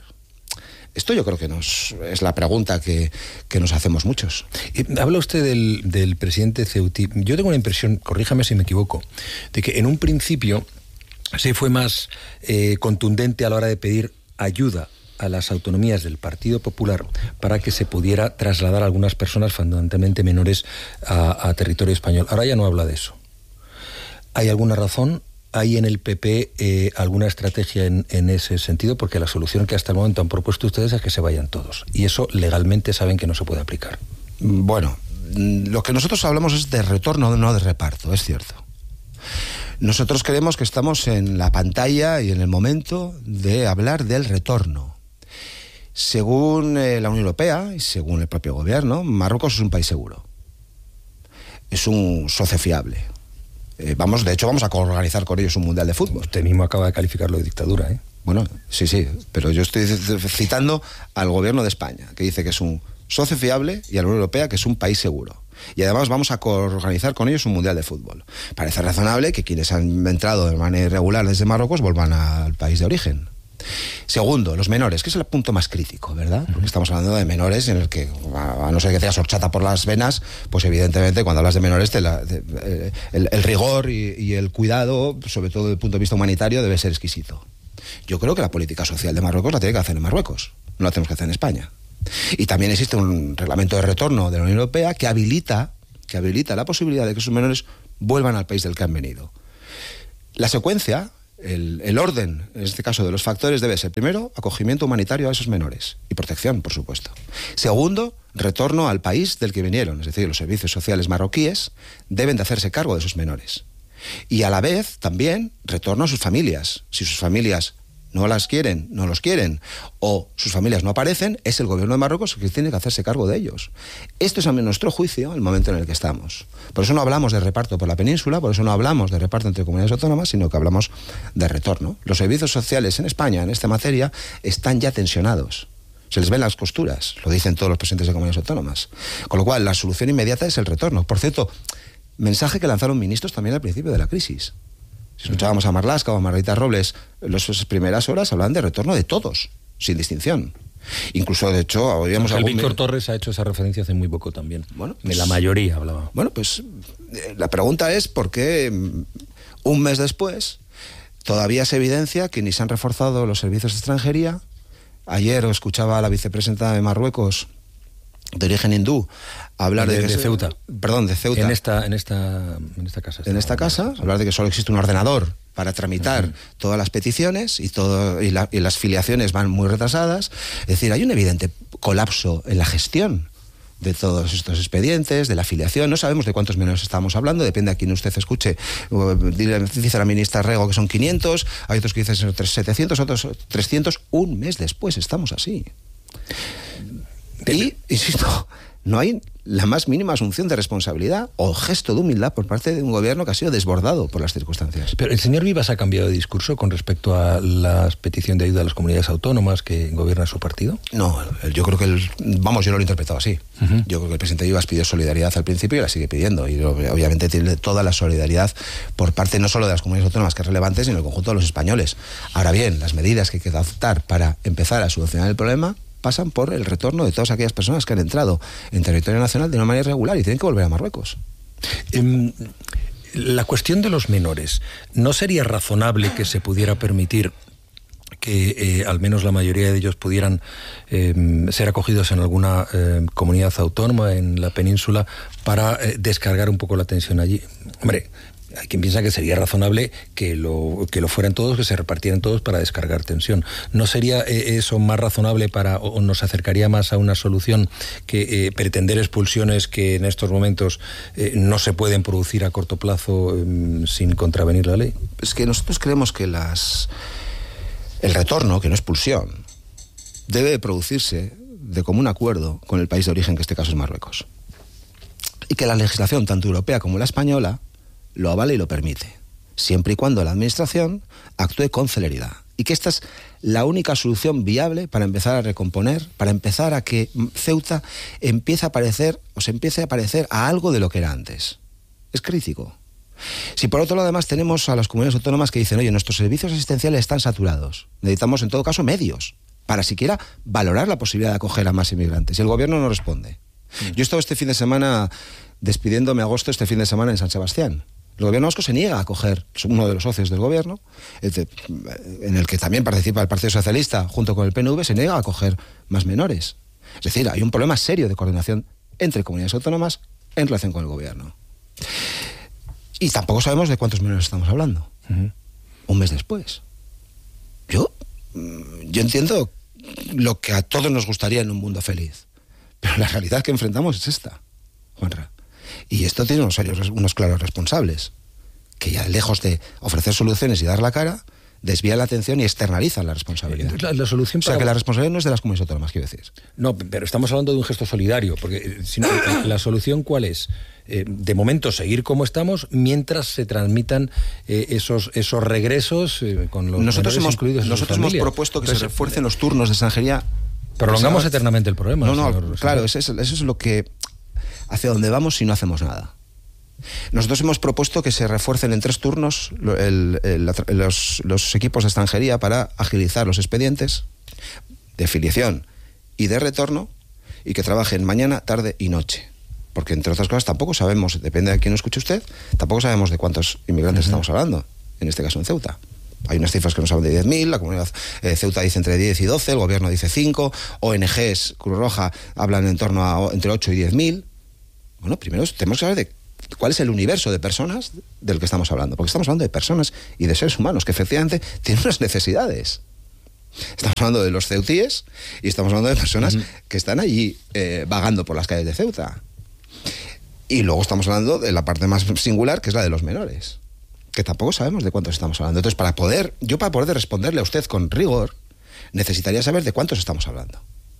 Esto yo creo que nos es la pregunta que, que nos hacemos muchos. Y habla usted del, del presidente ceutí. Yo tengo la impresión, corríjame si me equivoco, de que en un principio se fue más eh, contundente a la hora de pedir ayuda a las autonomías del Partido Popular para que se pudiera trasladar a algunas personas fundamentalmente menores a, a territorio español. Ahora ya no habla de eso. ¿Hay alguna razón? ¿Hay en el P P eh, alguna estrategia en, en ese sentido? Porque la solución que hasta el momento han propuesto ustedes es que se vayan todos. Y eso legalmente saben que no se puede aplicar. Bueno, lo que nosotros hablamos es de retorno, no de reparto, es cierto. Nosotros creemos que estamos en la pantalla y en el momento de hablar del retorno. Según eh, la Unión Europea y según el propio gobierno, Marruecos es un país seguro. Es un socio fiable. Eh, vamos, de hecho, vamos a organizar con ellos un mundial de fútbol. Usted mismo acaba de calificarlo de dictadura, ¿eh? Bueno, sí, sí, pero yo estoy citando al gobierno de España, que dice que es un socio fiable, y a la Unión Europea, que es un país seguro. Y además vamos a organizar con ellos un mundial de fútbol. Parece razonable que quienes han entrado de manera irregular desde Marruecos vuelvan al país de origen. Segundo, los menores, que es el punto más crítico, ¿verdad? Porque estamos hablando de menores en el que, a no ser que tengas horchata por las venas, pues evidentemente cuando hablas de menores te la, de, de, el, el rigor y, y el cuidado, sobre todo desde el punto de vista humanitario, debe ser exquisito. Yo creo que la política social de Marruecos la tiene que hacer en Marruecos, no la tenemos que hacer en España. Y también existe un reglamento de retorno de la Unión Europea que habilita, que habilita la posibilidad de que esos menores vuelvan al país del que han venido. La secuencia, el, el orden, en este caso de los factores, debe ser, primero, acogimiento humanitario a esos menores y protección, por supuesto. Segundo, retorno al país del que vinieron, es decir, los servicios sociales marroquíes deben de hacerse cargo de esos menores. Y a la vez, también, retorno a sus familias. Si sus familias no las quieren, no los quieren, o sus familias no aparecen, es el gobierno de Marruecos el que tiene que hacerse cargo de ellos. Esto es, a nuestro juicio, el momento en el que estamos. Por eso no hablamos de reparto por la península, por eso no hablamos de reparto entre comunidades autónomas, sino que hablamos de retorno. Los servicios sociales en España, en esta materia, están ya tensionados. Se les ven las costuras, lo dicen todos los presidentes de comunidades autónomas. Con lo cual, la solución inmediata es el retorno. Por cierto, mensaje que lanzaron ministros también al principio de la crisis. Si escuchábamos a Marlaska o a Margarita Robles, en las primeras horas hablaban de retorno de todos, sin distinción. Incluso, de hecho, oíamos... Algún... Víctor Torres ha hecho esa referencia hace muy poco también. Bueno, pues, de la mayoría hablaba. Bueno, pues eh, la pregunta es por qué un mes después todavía se evidencia que ni se han reforzado los servicios de extranjería. Ayer escuchaba a la vicepresidenta de Marruecos, de origen hindú, hablar de, de, que de se, Ceuta. Perdón, de Ceuta. En esta, en esta, en esta casa. En esta casa, hablar de que solo existe un ordenador para tramitar uh-huh. todas las peticiones y, todo, y, la, y las filiaciones van muy retrasadas. Es decir, hay un evidente colapso en la gestión de todos estos expedientes, de la afiliación. No sabemos de cuántos menores estamos hablando, depende a quien usted escuche. Dice la ministra Rego que son quinientos, hay otros que dicen setecientos, otros trescientos. Un mes después estamos así. Y, insisto, no hay la más mínima asunción de responsabilidad o gesto de humildad por parte de un gobierno que ha sido desbordado por las circunstancias. Pero el señor Vivas ha cambiado de discurso con respecto a la petición de ayuda a las comunidades autónomas que gobierna su partido. No, yo creo que, el, vamos, yo lo he interpretado así. Uh-huh. Yo creo que el presidente Vivas pidió solidaridad al principio y la sigue pidiendo. Y obviamente tiene toda la solidaridad por parte no solo de las comunidades autónomas, que es relevante, sino el conjunto de los españoles. Ahora bien, las medidas que hay que adoptar para empezar a solucionar el problema pasan por el retorno de todas aquellas personas que han entrado en territorio nacional de una manera irregular y tienen que volver a Marruecos. Eh, la cuestión de los menores, ¿no sería razonable que se pudiera permitir que eh, al menos la mayoría de ellos pudieran eh, ser acogidos en alguna eh, comunidad autónoma en la península para eh, descargar un poco la tensión allí? Hombre, hay quien piensa que sería razonable que lo, que lo fueran todos, que se repartieran todos para descargar tensión. ¿No sería eh, eso más razonable para, o nos acercaría más a una solución que eh, pretender expulsiones que en estos momentos eh, no se pueden producir a corto plazo eh, sin contravenir la ley? Es que nosotros creemos que las el retorno, que no expulsión, debe producirse de común acuerdo con el país de origen, que en este caso es Marruecos. Y que la legislación, tanto europea como la española, lo avala y lo permite, siempre y cuando la administración actúe con celeridad. Y que esta es la única solución viable para empezar a recomponer, para empezar a que Ceuta empiece a parecer, o se empiece a parecer a algo de lo que era antes. Es crítico. Si por otro lado además tenemos a las comunidades autónomas que dicen, oye, nuestros servicios asistenciales están saturados, necesitamos en todo caso medios para siquiera valorar la posibilidad de acoger a más inmigrantes, y el gobierno no responde. Mm. Yo he estado este fin de semana despidiéndome agosto este fin de semana en San Sebastián. El gobierno vasco se niega a acoger, uno de los socios del gobierno, en el que también participa el Partido Socialista junto con el P N V, se niega a acoger más menores. Es decir, hay un problema serio de coordinación entre comunidades autónomas en relación con el gobierno. Y tampoco sabemos de cuántos menores estamos hablando. Uh-huh. Un mes después. Yo, yo entiendo lo que a todos nos gustaría en un mundo feliz, pero la realidad que enfrentamos es esta, Juanra. Y esto tiene unos, serios, unos claros responsables, que ya lejos de ofrecer soluciones y dar la cara, desvían la atención y externalizan la responsabilidad. La, la solución para... O sea, que la responsabilidad no es de las comunidades autónomas, quiero decir. No, pero estamos hablando de un gesto solidario, porque si no, la solución ¿cuál es? Eh, de momento seguir como estamos mientras se transmitan eh, esos esos regresos eh, con los nosotros hemos incluidos en nosotros hemos propuesto que Entonces, se refuercen los turnos de extranjería. Prolongamos eternamente el problema. No, no, claro, eso es, eso es lo que hacia dónde vamos si no hacemos nada. Nosotros hemos propuesto que se refuercen en tres turnos el, el, el, los, los equipos de extranjería para agilizar los expedientes de filiación y de retorno y que trabajen mañana, tarde y noche. Porque, entre otras cosas, tampoco sabemos, depende de quién lo escuche usted, tampoco sabemos de cuántos inmigrantes uh-huh. estamos hablando, en este caso en Ceuta. Hay unas cifras que nos hablan de diez mil, la comunidad eh, Ceuta dice entre diez y doce, el gobierno dice cinco, O N Ges, Cruz Roja, hablan en torno a entre ocho y diez mil. Bueno, primero tenemos que saber de cuál es el universo de personas del que estamos hablando, porque estamos hablando de personas y de seres humanos que efectivamente tienen unas necesidades. Estamos hablando de los ceutíes y estamos hablando de personas uh-huh. que están allí eh, vagando por las calles de Ceuta. Y luego estamos hablando de la parte más singular, que es la de los menores, que tampoco sabemos de cuántos estamos hablando. Entonces, para poder, yo para poder responderle a usted con rigor, necesitaría saber de cuántos estamos hablando.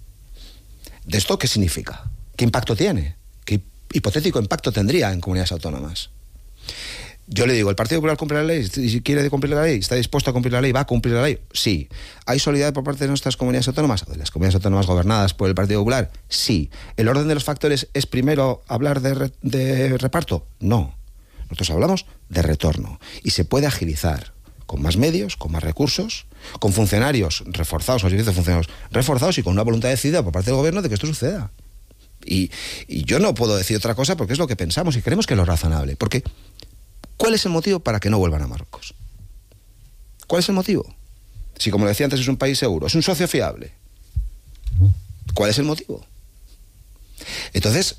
¿De esto qué significa? ¿Qué impacto tiene? ¿Qué hipotético impacto tendría en comunidades autónomas? Yo le digo, ¿el Partido Popular cumple la ley? Si quiere cumplir la ley, ¿está dispuesto a cumplir la ley? ¿Va a cumplir la ley? Sí. ¿Hay solidaridad por parte de nuestras comunidades autónomas? ¿De las comunidades autónomas gobernadas por el Partido Popular? Sí. ¿El orden de los factores es primero hablar de, re, de reparto? No. Nosotros hablamos de retorno. Y se puede agilizar con más medios, con más recursos, con funcionarios reforzados, o servicios de funcionarios reforzados y con una voluntad decidida por parte del gobierno de que esto suceda. Y, y yo no puedo decir otra cosa porque es lo que pensamos y creemos que es lo razonable. Porque ¿cuál es el motivo para que no vuelvan a Marruecos? ¿Cuál es el motivo? Si, como decía antes, es un país seguro, es un socio fiable. ¿Cuál es el motivo? Entonces,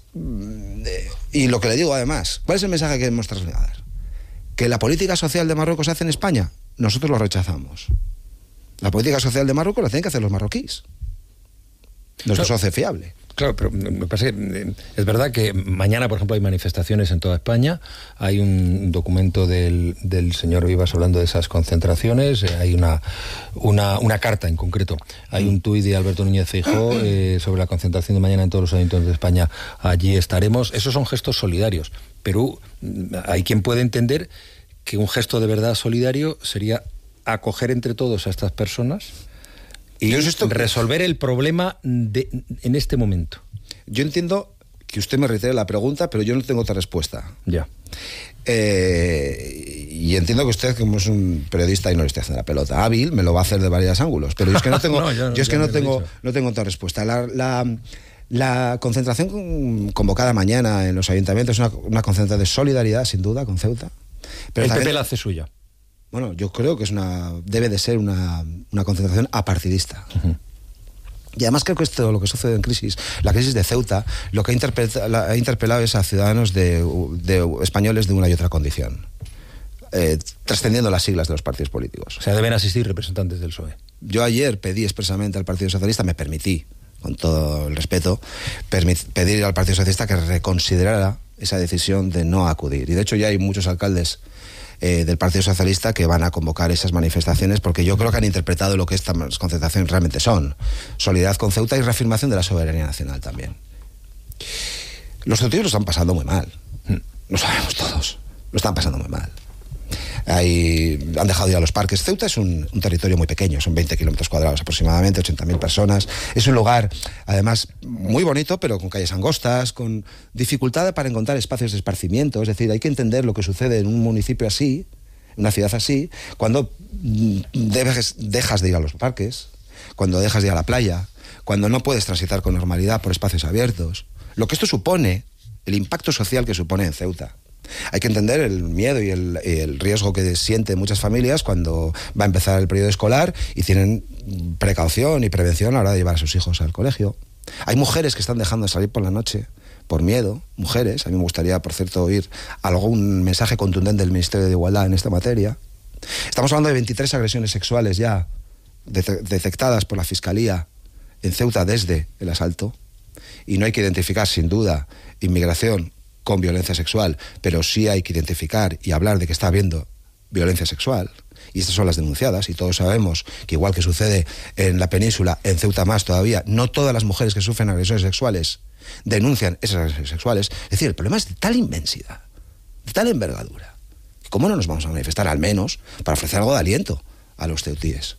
y lo que le digo además, ¿cuál es el mensaje que queremos trasladar? ¿Que la política social de Marruecos se hace en España? Nosotros lo rechazamos. La política social de Marruecos la tienen que hacer los marroquíes. Nuestro socio fiable. Claro, pero me parece que es verdad que mañana, por ejemplo, hay manifestaciones en toda España. Hay un documento del, del señor Vivas hablando de esas concentraciones. Hay una, una, una carta en concreto. Hay un tuit de Alberto Núñez Feijóo eh, sobre la concentración de mañana en todos los ayuntamientos de España. Allí estaremos. Esos son gestos solidarios. Pero hay quien puede entender que un gesto de verdad solidario sería acoger entre todos a estas personas y esto... resolver el problema de, en este momento. Yo entiendo que usted me reitere la pregunta, pero yo no tengo otra respuesta. Ya. Eh, y entiendo que usted, como es un periodista y no le estoy haciendo la pelota hábil, me lo va a hacer de varios ángulos. Pero yo es que no tengo, no, yo, yo es que no tengo, no tengo otra respuesta. La, la, la concentración convocada mañana en los ayuntamientos es una, una concentración de solidaridad, sin duda, con Ceuta. Pero el también, P P la hace suya. Bueno, yo creo que es una debe de ser una, una concentración apartidista. Uh-huh. Y además creo que esto lo que sucede en crisis, la crisis de Ceuta, lo que ha, interpelado, ha interpelado es a ciudadanos de, de españoles de una y otra condición, eh, trascendiendo las siglas de los partidos políticos. O sea, deben asistir representantes del P S O E. Yo ayer pedí expresamente al Partido Socialista, me permití, con todo el respeto, permit, pedir al Partido Socialista que reconsiderara esa decisión de no acudir. Y de hecho ya hay muchos alcaldes Eh, del Partido Socialista que van a convocar esas manifestaciones porque yo creo que han interpretado lo que estas concentraciones realmente son. Solidaridad con Ceuta y reafirmación de la soberanía nacional también. Los ceutíes lo están pasando muy mal. Lo sabemos todos. Lo están pasando muy mal. Hay, han dejado de ir a los parques. Ceuta es un, un territorio muy pequeño, son veinte kilómetros cuadrados aproximadamente, ochenta mil personas. Es un lugar, además, muy bonito, pero con calles angostas, con dificultad para encontrar espacios de esparcimiento. Es decir, hay que entender lo que sucede en un municipio así, en una ciudad así, cuando debes, dejas de ir a los parques, cuando dejas de ir a la playa, cuando no puedes transitar con normalidad por espacios abiertos. Lo que esto supone, el impacto social que supone en Ceuta. Hay que entender el miedo y el, el riesgo que sienten muchas familias cuando va a empezar el periodo escolar y tienen precaución y prevención a la hora de llevar a sus hijos al colegio. Hay mujeres que están dejando de salir por la noche por miedo, mujeres. A mí me gustaría, por cierto, oír algún mensaje contundente del Ministerio de Igualdad en esta materia. Estamos hablando de veintitrés agresiones sexuales ya detectadas por la Fiscalía en Ceuta desde el asalto, y no hay que identificar, sin duda, inmigración con violencia sexual, pero sí hay que identificar y hablar de que está habiendo violencia sexual. Y estas son las denunciadas, y todos sabemos que igual que sucede en la península, en Ceuta más todavía, no todas las mujeres que sufren agresiones sexuales denuncian esas agresiones sexuales. Es decir, el problema es de tal inmensidad, de tal envergadura, que cómo no nos vamos a manifestar al menos para ofrecer algo de aliento a los ceutíes.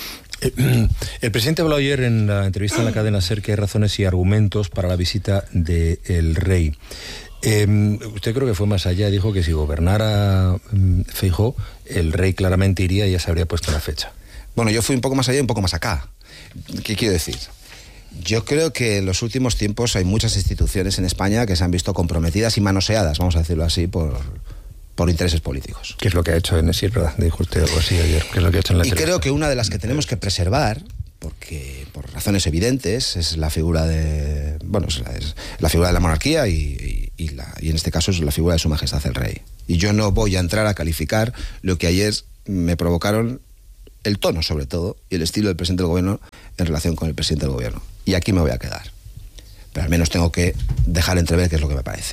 El presidente habló ayer en la entrevista en la cadena SER que hay razones y argumentos para la visita del rey. Eh, usted creo que fue más allá, dijo que si gobernara um, Feijóo, el rey claramente iría y ya se habría puesto la fecha. Bueno, yo fui un poco más allá y un poco más acá. ¿Qué quiero decir? Yo creo que en los últimos tiempos hay muchas instituciones en España que se han visto comprometidas y manoseadas, vamos a decirlo así, por, por intereses políticos. ¿Qué es lo que ha hecho en ese, verdad? Dijo usted algo así ayer. ¿Qué es lo que ha hecho en la Y creo que una de las que tenemos que preservar, porque por razones evidentes, es la figura de bueno es la, es la figura de la monarquía y, y, y, la, y en este caso es la figura de Su Majestad el Rey. Y yo no voy a entrar a calificar lo que ayer me provocaron el tono, sobre todo, y el estilo del presidente del gobierno en relación con el presidente del gobierno. Y aquí me voy a quedar. Pero al menos tengo que dejar entrever qué es lo que me parece.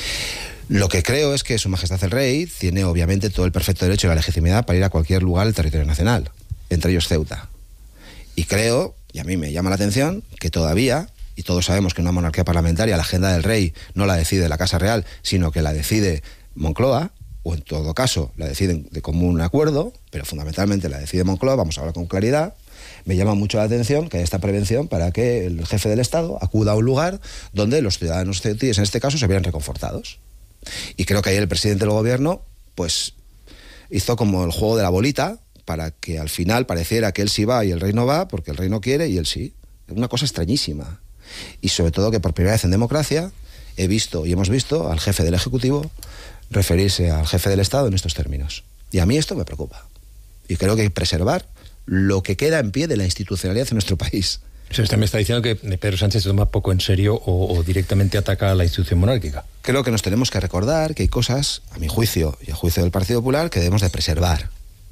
Lo que creo es que Su Majestad el Rey tiene obviamente todo el perfecto derecho y la legitimidad para ir a cualquier lugar del territorio nacional, entre ellos Ceuta. Y creo, y a mí me llama la atención, que todavía, y todos sabemos que en una monarquía parlamentaria la agenda del rey no la decide la Casa Real, sino que la decide Moncloa, o en todo caso la deciden de común acuerdo, pero fundamentalmente la decide Moncloa, vamos a hablar con claridad. Me llama mucho la atención que haya esta prevención para que el jefe del Estado acuda a un lugar donde los ciudadanos ceutíes, en este caso, se vieran reconfortados. Y creo que ayer el presidente del gobierno, pues, hizo como el juego de la bolita, para que al final pareciera que él sí va y el rey no va, porque el rey no quiere y él sí. Es una cosa extrañísima. Y sobre todo que por primera vez en democracia he visto y hemos visto al jefe del Ejecutivo referirse al jefe del Estado en estos términos. Y a mí esto me preocupa. Y creo que hay que preservar lo que queda en pie de la institucionalidad en nuestro país. ¿Usted me está diciendo que Pedro Sánchez se toma poco en serio o, o directamente ataca a la institución monárquica? Creo que nos tenemos que recordar que hay cosas, a mi juicio y a juicio del Partido Popular, que debemos de preservar.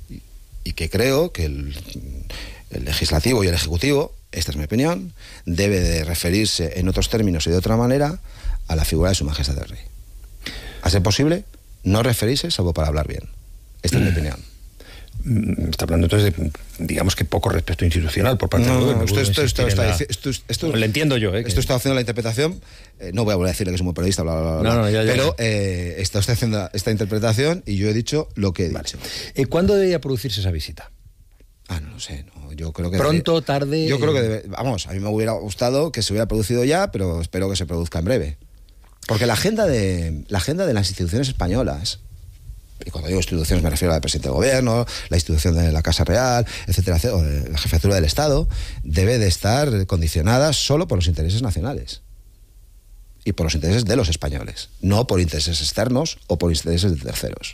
Y que creo que el, el legislativo y el ejecutivo, esta es mi opinión, debe de referirse en otros términos y de otra manera a la figura de Su Majestad el Rey. A ser posible, no referirse salvo para hablar bien. Esta es mi opinión. Está hablando entonces de, digamos que poco respeto institucional por parte no, del gobierno. Esto, esto, esto, está, la... esto, esto, lo entiendo yo. ¿eh? Esto está haciendo la interpretación. Eh, no voy a volver a decirle que soy muy periodista, bla, bla, bla, no, no, ya, ya, pero eh, está usted haciendo esta interpretación y yo he dicho lo que he vale. dicho. Eh, ¿Cuándo debería producirse esa visita? Ah, no lo sé. No, yo creo que pronto, debe, tarde. Yo creo que debe, vamos, a mí me hubiera gustado que se hubiera producido ya, pero espero que se produzca en breve. Porque la agenda de la agenda de las instituciones españolas, y cuando digo instituciones me refiero a la presidenta del gobierno, la institución de la Casa Real, etcétera, etcétera, o de la jefatura del Estado, debe de estar condicionada solo por los intereses nacionales y por los intereses de los españoles, no por intereses externos o por intereses de terceros.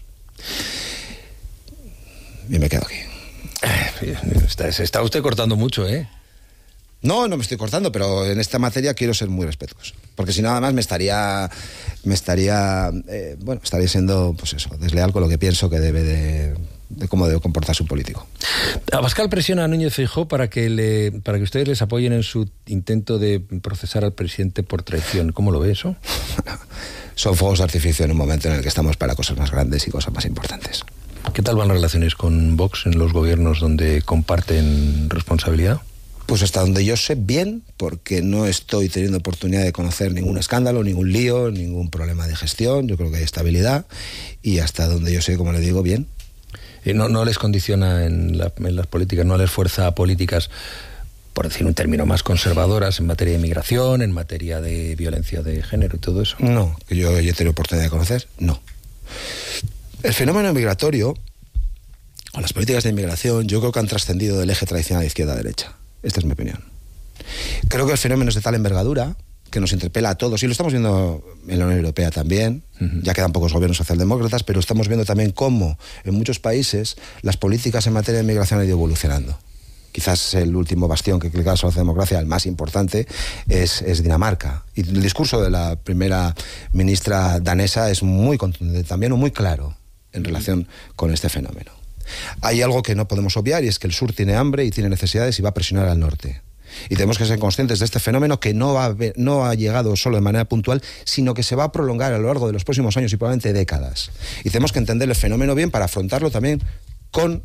Y me quedo aquí. Está, se está usted cortando mucho, ¿eh? No, no me estoy cortando, pero en esta materia quiero ser muy respetuoso. Porque si nada más me estaría, me estaría, eh, bueno, estaría siendo, pues eso, desleal con lo que pienso que debe de, de cómo debe comportarse un político. Abascal presiona a Núñez Feijóo para que le, para que ustedes les apoyen en su intento de procesar al presidente por traición. ¿Cómo lo ve eso? Son fuegos de artificio en un momento en el que estamos para cosas más grandes y cosas más importantes. ¿Qué tal van las relaciones con Vox en los gobiernos donde comparten responsabilidad? Pues hasta donde yo sé, bien, porque no estoy teniendo oportunidad de conocer ningún escándalo, ningún lío, ningún problema de gestión. Yo creo que hay estabilidad y hasta donde yo sé, como le digo, bien. Eh, no, ¿No les condiciona en, la, en las políticas, no les fuerza a políticas, por decir un término, más conservadoras en materia de inmigración, en materia de violencia de género y todo eso? No, que yo haya tenido oportunidad de conocer, no. El fenómeno migratorio, o las políticas de inmigración, yo creo que han trascendido del eje tradicional de izquierda-derecha. Esta es mi opinión. Creo que el fenómeno es de tal envergadura que nos interpela a todos, y lo estamos viendo en la Unión Europea también. Uh-huh. Ya quedan pocos gobiernos socialdemócratas, pero estamos viendo también cómo en muchos países las políticas en materia de inmigración han ido evolucionando. Quizás el último bastión que clica sobre la democracia, el más importante, es, es Dinamarca. Y el discurso de la primera ministra danesa es muy contundente también, o muy claro en relación con este fenómeno. Hay algo que no podemos obviar, y es que el sur tiene hambre y tiene necesidades y va a presionar al norte. Y tenemos que ser conscientes de este fenómeno que no ha, no ha llegado solo de manera puntual, sino que se va a prolongar a lo largo de los próximos años y probablemente décadas. Y tenemos que entender el fenómeno bien para afrontarlo también con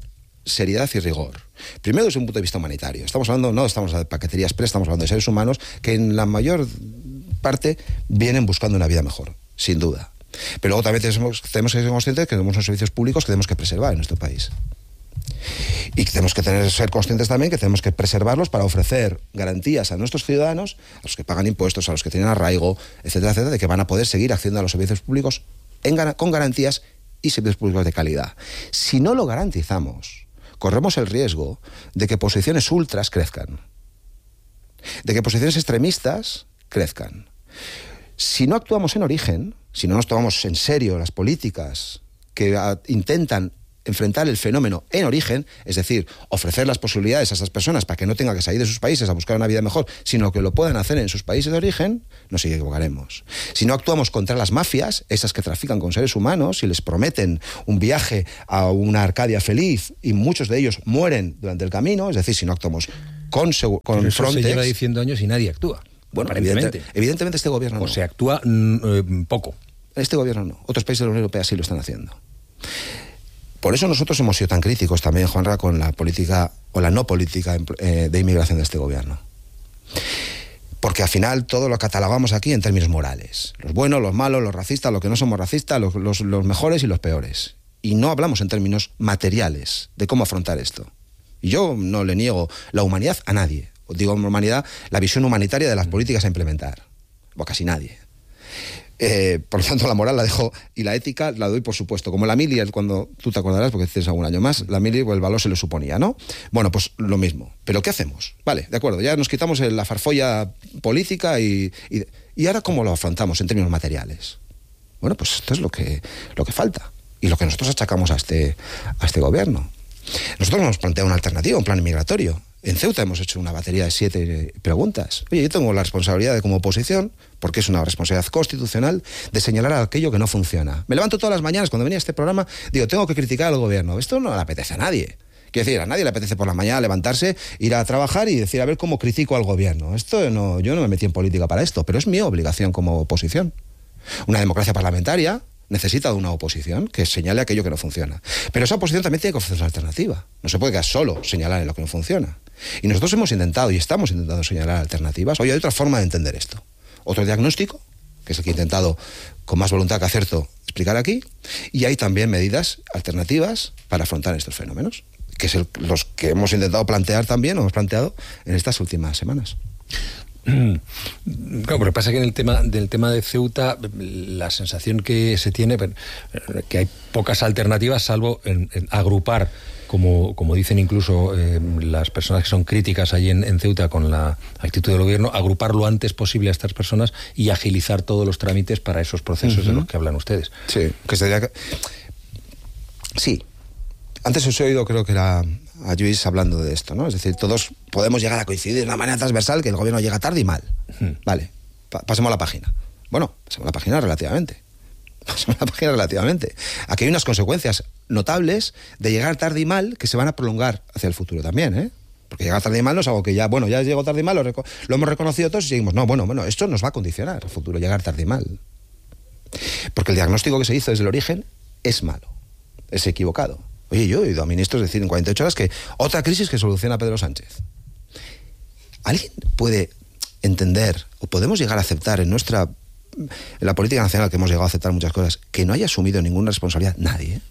seriedad y rigor. Primero, desde un punto de vista humanitario. Estamos hablando, no estamos hablando de paquetería express, estamos hablando de seres humanos que en la mayor parte vienen buscando una vida mejor, sin duda. Pero luego también tenemos, tenemos que ser conscientes que tenemos unos servicios públicos que tenemos que preservar en nuestro país. Y tenemos que tener, ser conscientes también que tenemos que preservarlos para ofrecer garantías a nuestros ciudadanos, a los que pagan impuestos, a los que tienen arraigo, etcétera, etcétera, de que van a poder seguir accediendo a los servicios públicos en, con garantías y servicios públicos de calidad. Si no lo garantizamos, corremos el riesgo de que posiciones ultras crezcan, de que posiciones extremistas crezcan. Si no actuamos en origen, si no nos tomamos en serio las políticas que a, intentan enfrentar el fenómeno en origen, es decir, ofrecer las posibilidades a esas personas para que no tengan que salir de sus países a buscar una vida mejor, sino que lo puedan hacer en sus países de origen, nos equivocaremos. Si no actuamos contra las mafias, esas que trafican con seres humanos y les prometen un viaje a una Arcadia feliz y muchos de ellos mueren durante el camino, es decir, si no actuamos con, con Pero eso Frontex... se lleva diciendo años y nadie actúa. Bueno, aparentemente. Evidente, evidentemente este gobierno no. O se actúa mm, poco. Este gobierno no. Otros países de la Unión Europea sí lo están haciendo. Por eso nosotros hemos sido tan críticos también, Juanra, con la política o la no política eh, de inmigración de este gobierno. Porque al final todo lo catalogamos aquí en términos morales. Los buenos, los malos, los racistas, los que no somos racistas, los, los, los mejores y los peores. Y no hablamos en términos materiales de cómo afrontar esto. Y yo no le niego la humanidad a nadie. Digo humanidad, la visión humanitaria de las políticas a implementar. O casi nadie. Eh, por lo tanto, la moral la dejo y la ética la doy, por supuesto. Como la mili, cuando tú te acordarás, porque tienes algún año más, la mili, pues, el valor se le suponía, ¿no? Bueno, pues lo mismo. ¿Pero qué hacemos? Vale, de acuerdo, ya nos quitamos la farfolla política y, y, y ahora ¿cómo lo afrontamos en términos materiales? Bueno, pues esto es lo que, lo que falta y lo que nosotros achacamos a este, a este gobierno. Nosotros hemos planteado una alternativa, un plan migratorio. En Ceuta hemos hecho una batería de siete preguntas. Oye, yo tengo la responsabilidad de, como oposición, porque es una responsabilidad constitucional, de señalar aquello que no funciona. Me levanto todas las mañanas cuando venía a este programa, digo, tengo que criticar al gobierno. Esto no le apetece a nadie. Quiero decir, a nadie le apetece por la mañana levantarse, ir a trabajar y decir, a ver cómo critico al gobierno. Esto no, yo no me metí en política para esto, pero es mi obligación como oposición. Una democracia parlamentaria necesita de una oposición que señale aquello que no funciona. Pero esa oposición también tiene que ofrecer una alternativa. No se puede quedar solo señalar en lo que no funciona. Y nosotros hemos intentado y estamos intentando señalar alternativas. Oye, hay otra forma de entender esto. Otro diagnóstico, que es el que he intentado con más voluntad que acierto explicar aquí, y hay también medidas alternativas para afrontar estos fenómenos, que es el, los que hemos intentado plantear también, o hemos planteado en estas últimas semanas. Claro, pero lo que pasa es que en el tema del tema de Ceuta la sensación que se tiene que hay pocas alternativas salvo en, en agrupar, como, como dicen incluso eh, las personas que son críticas allí en, en Ceuta con la actitud del gobierno, agrupar lo antes posible a estas personas y agilizar todos los trámites para esos procesos uh-huh. de los que hablan ustedes. Sí, que sería que... sí. Antes os he oído, creo que era a Lluís hablando de esto, ¿no? Es decir, todos podemos llegar a coincidir de una manera transversal que el gobierno llega tarde y mal. Uh-huh. Vale, pa- pasemos a la página. Bueno, pasemos a la página relativamente. Pasemos a la página relativamente. Aquí hay unas consecuencias notables de llegar tarde y mal que se van a prolongar hacia el futuro también, ¿eh? Porque llegar tarde y mal no es algo que ya, bueno, ya llegó tarde y mal, lo, reco- lo hemos reconocido todos y seguimos. No, bueno, bueno, esto nos va a condicionar el futuro, llegar tarde y mal. Porque el diagnóstico que se hizo desde el origen es malo, es equivocado. Oye, yo he oído a ministros decir en cuarenta y ocho horas que otra crisis que soluciona Pedro Sánchez. ¿Alguien puede entender o podemos llegar a aceptar en nuestra en la política nacional, que hemos llegado a aceptar muchas cosas, que no haya asumido ninguna responsabilidad nadie?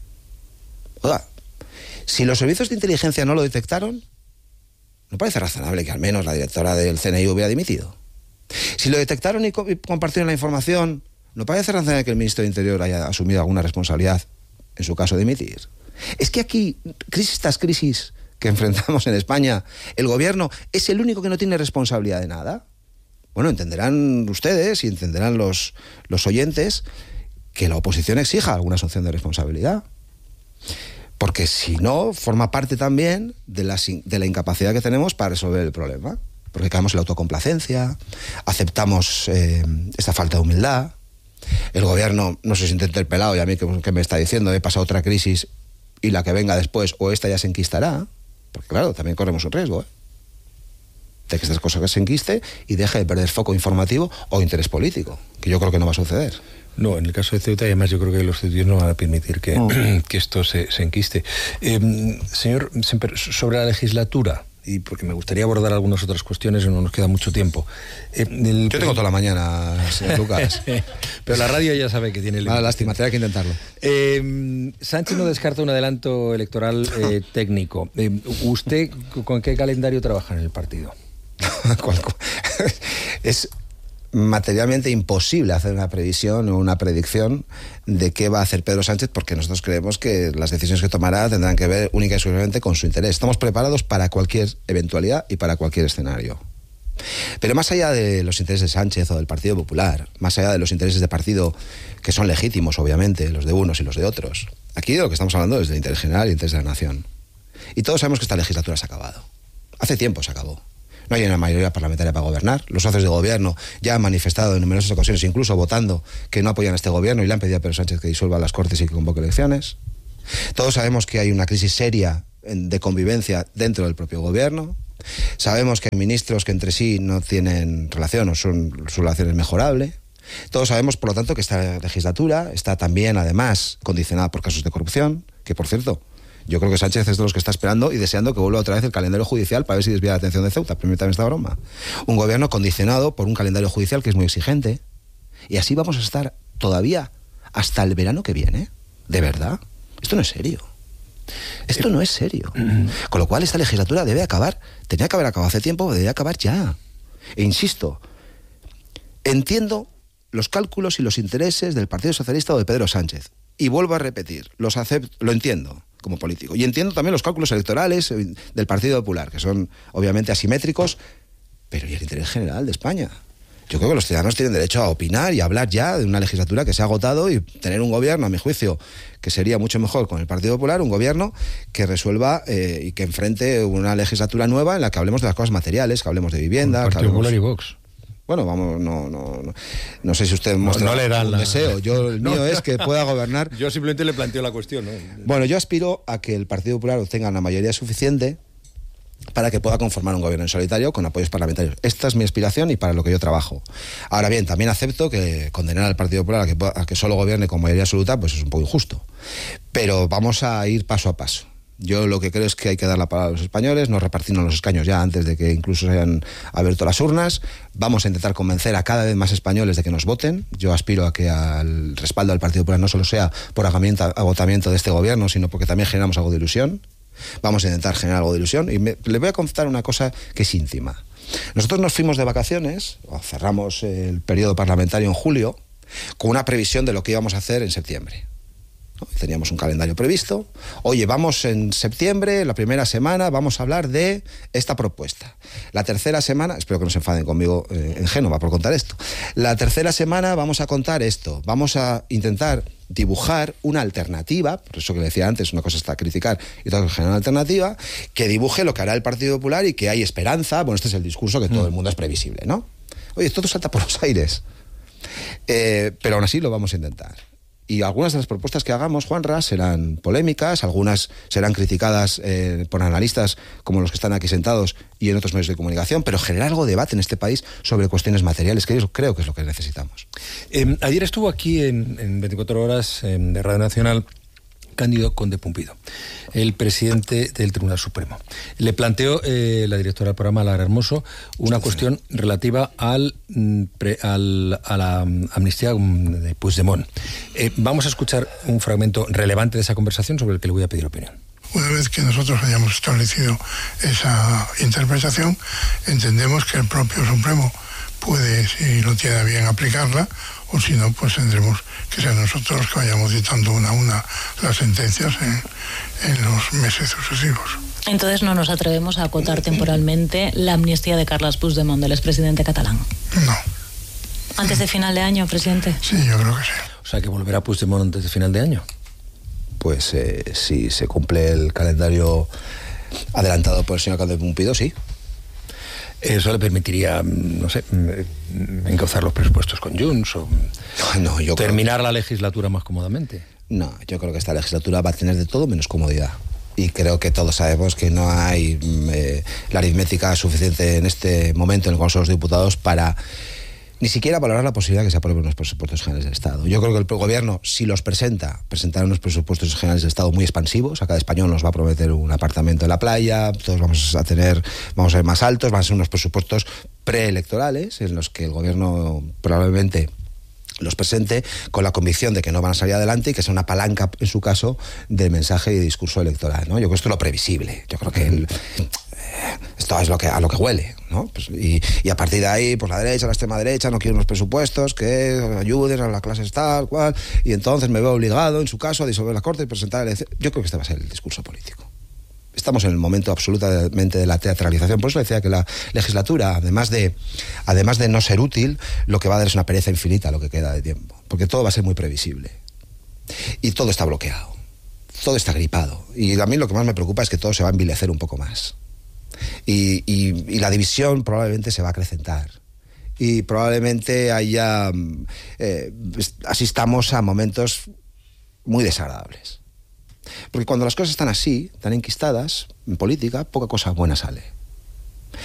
Oiga, si los servicios de inteligencia no lo detectaron, ¿no parece razonable que al menos la directora del C N I hubiera dimitido? Si lo detectaron y, co- y compartieron la información, ¿no parece razonable que el ministro de Interior haya asumido alguna responsabilidad, en su caso, de dimitir? Es que aquí, crisis tras crisis que enfrentamos en España, el gobierno es el único que no tiene responsabilidad de nada. Bueno, entenderán ustedes y entenderán los, los oyentes que la oposición exija alguna sanción de responsabilidad. Porque si no, forma parte también de la, de la incapacidad que tenemos para resolver el problema. Porque caemos en la autocomplacencia, aceptamos eh, esta falta de humildad. El gobierno no se siente interpelado y a mí que, que me está diciendo, he pasado otra crisis y la que venga después o esta ya se enquistará. Porque claro, también corremos un riesgo, ¿eh? de que estas cosas se enquiste y deje de perder foco informativo o interés político, que yo creo que no va a suceder. No, en el caso de Ceuta, y además yo creo que los ceutíes no van a permitir que, oh. que esto se, se enquiste. Eh, señor, sobre la legislatura, y porque me gustaría abordar algunas otras cuestiones, no nos queda mucho tiempo. Eh, el... Yo tengo toda la mañana, señor Lucas. Pero la radio ya sabe que tiene... Ah, lástima, tendrá que intentarlo. Eh, Sánchez no descarta un adelanto electoral eh, técnico. Eh, ¿Usted con qué calendario trabaja en el partido? Es materialmente imposible hacer una previsión o una predicción de qué va a hacer Pedro Sánchez, porque nosotros creemos que las decisiones que tomará tendrán que ver única y exclusivamente con su interés. Estamos preparados para cualquier eventualidad y para cualquier escenario. Pero más allá de los intereses de Sánchez o del Partido Popular, más allá de los intereses de partido que son legítimos, obviamente, los de unos y los de otros, aquí de lo que estamos hablando es del interés general y el interés de la nación. Y todos sabemos que esta legislatura se ha acabado. Hace tiempo se acabó. No hay una mayoría parlamentaria para gobernar. Los socios de gobierno ya han manifestado en numerosas ocasiones, incluso votando, que no apoyan a este gobierno y le han pedido a Pedro Sánchez que disuelva las Cortes y que convoque elecciones. Todos sabemos que hay una crisis seria de convivencia dentro del propio gobierno. Sabemos que hay ministros que entre sí no tienen relación o son, su relación es mejorable. Todos sabemos, por lo tanto, que esta legislatura está también, además, condicionada por casos de corrupción, que, por cierto, yo creo que Sánchez es de los que está esperando y deseando que vuelva otra vez el calendario judicial para ver si desvía la atención de Ceuta. Permítame esta broma. Un gobierno condicionado por un calendario judicial que es muy exigente. Y así vamos a estar todavía hasta el verano que viene. ¿De verdad? Esto no es serio. Esto no es serio. Con lo cual esta legislatura debe acabar. Tenía que haber acabado hace tiempo, debe acabar ya. E insisto, entiendo los cálculos y los intereses del Partido Socialista o de Pedro Sánchez. Y vuelvo a repetir, los acepto, lo entiendo como político. Y entiendo también los cálculos electorales del Partido Popular, que son obviamente asimétricos, pero ¿y el interés general de España? Yo creo que los ciudadanos tienen derecho a opinar y a hablar ya de una legislatura que se ha agotado y tener un gobierno, a mi juicio, que sería mucho mejor con el Partido Popular, un gobierno que resuelva eh, y que enfrente una legislatura nueva en la que hablemos de las cosas materiales, que hablemos de vivienda... El Partido hablemos... Popular y Vox. Bueno, vamos, no, no, no, no sé si usted muestra no, no le dan un la... deseo. Yo, el mío no, es que pueda gobernar. Yo simplemente le planteo la cuestión, ¿no? Bueno, yo aspiro a que el Partido Popular obtenga una mayoría suficiente para que pueda conformar un gobierno en solitario con apoyos parlamentarios. Esta es mi aspiración y para lo que yo trabajo. Ahora bien, también acepto que condenar al Partido Popular a que, a que solo gobierne con mayoría absoluta, pues es un poco injusto. Pero vamos a ir paso a paso. Yo lo que creo es que hay que dar la palabra a los españoles, no repartirnos los escaños ya antes de que incluso se hayan abierto las urnas. Vamos a intentar convencer a cada vez más españoles de que nos voten. Yo aspiro a que el respaldo al Partido Popular no solo sea por agotamiento de este gobierno, sino porque también generamos algo de ilusión. Vamos a intentar generar algo de ilusión. Y me, le voy a contar una cosa que es íntima. Nosotros nos fuimos de vacaciones, o cerramos el periodo parlamentario en julio, con una previsión de lo que íbamos a hacer en septiembre. Teníamos un calendario previsto. Oye, vamos en septiembre, la primera semana, vamos a hablar de esta propuesta. La tercera semana, espero que no se enfaden conmigo eh, en Génova por contar esto. La tercera semana vamos a contar esto. Vamos a intentar dibujar una alternativa, por eso que le decía antes, una cosa está criticar y otra cosa generar una alternativa, que dibuje lo que hará el Partido Popular y que hay esperanza. Bueno, este es el discurso que todo el mundo es previsible, ¿no? Oye, todo salta por los aires. Eh, pero aún así lo vamos a intentar. Y algunas de las propuestas que hagamos, Juanra, serán polémicas, algunas serán criticadas eh, por analistas como los que están aquí sentados y en otros medios de comunicación, pero generar algo de debate en este país sobre cuestiones materiales, que yo creo que es lo que necesitamos. Eh, ayer estuvo aquí en, en veinticuatro horas eh, de Radio Nacional Cándido Conde Pumpido, el presidente del Tribunal Supremo. Le planteó eh, la directora del programa, Lara Hermoso, una sí, cuestión sí. relativa al, pre, al, a la amnistía de Puigdemont. Eh, vamos a escuchar un fragmento relevante de esa conversación sobre el que le voy a pedir opinión. Una vez que nosotros hayamos establecido esa interpretación, entendemos que el propio Supremo puede, si lo tiene bien, aplicarla, o si no, pues tendremos que ser nosotros los que vayamos dictando una a una las sentencias en, en los meses sucesivos. Entonces no nos atrevemos a acotar temporalmente la amnistía de Carles Puigdemont, del expresidente catalán. No. ¿Antes de final de año, presidente? Sí, yo creo que sí. O sea, que volverá Puigdemont antes de final de año. Pues eh, si se cumple el calendario adelantado por el señor Conde Pumpido, sí. Eso le permitiría, no sé, encauzar los presupuestos con Junts o no, yo terminar creo... la legislatura más cómodamente. No, yo creo que esta legislatura va a tener de todo menos comodidad. Y creo que todos sabemos que no hay eh, la aritmética suficiente en este momento en el Congreso de los Diputados para ni siquiera valorar la posibilidad de que se aprueben unos presupuestos generales del Estado. Yo creo que el gobierno, si los presenta, presentará unos presupuestos generales del Estado muy expansivos. A cada español nos va a prometer un apartamento en la playa, todos vamos a tener, vamos a ser más altos, van a ser unos presupuestos preelectorales en los que el gobierno probablemente los presente con la convicción de que no van a salir adelante y que sea una palanca, en su caso, de mensaje y discurso electoral, ¿no? Yo creo que esto es lo previsible. Yo creo que el, esto es lo que, a lo que huele, ¿no? Pues, y, y a partir de ahí, pues la derecha, la extrema derecha, no quiere unos presupuestos que ayuden a la clase tal, cual, y entonces me veo obligado, en su caso, a disolver la Corte y presentar el... Yo creo que este va a ser el discurso político. Estamos en el momento absolutamente de la teatralización. Por eso decía que la legislatura, además de, además de no ser útil, lo que va a dar es una pereza infinita lo que queda de tiempo. Porque todo va a ser muy previsible. Y todo está bloqueado. Todo está gripado. Y a mí lo que más me preocupa es que todo se va a envilecer un poco más. Y, y, y la división probablemente se va a acrecentar. Y probablemente haya... Eh, asistamos a momentos muy desagradables. Porque cuando las cosas están así, tan enquistadas, en política, poca cosa buena sale.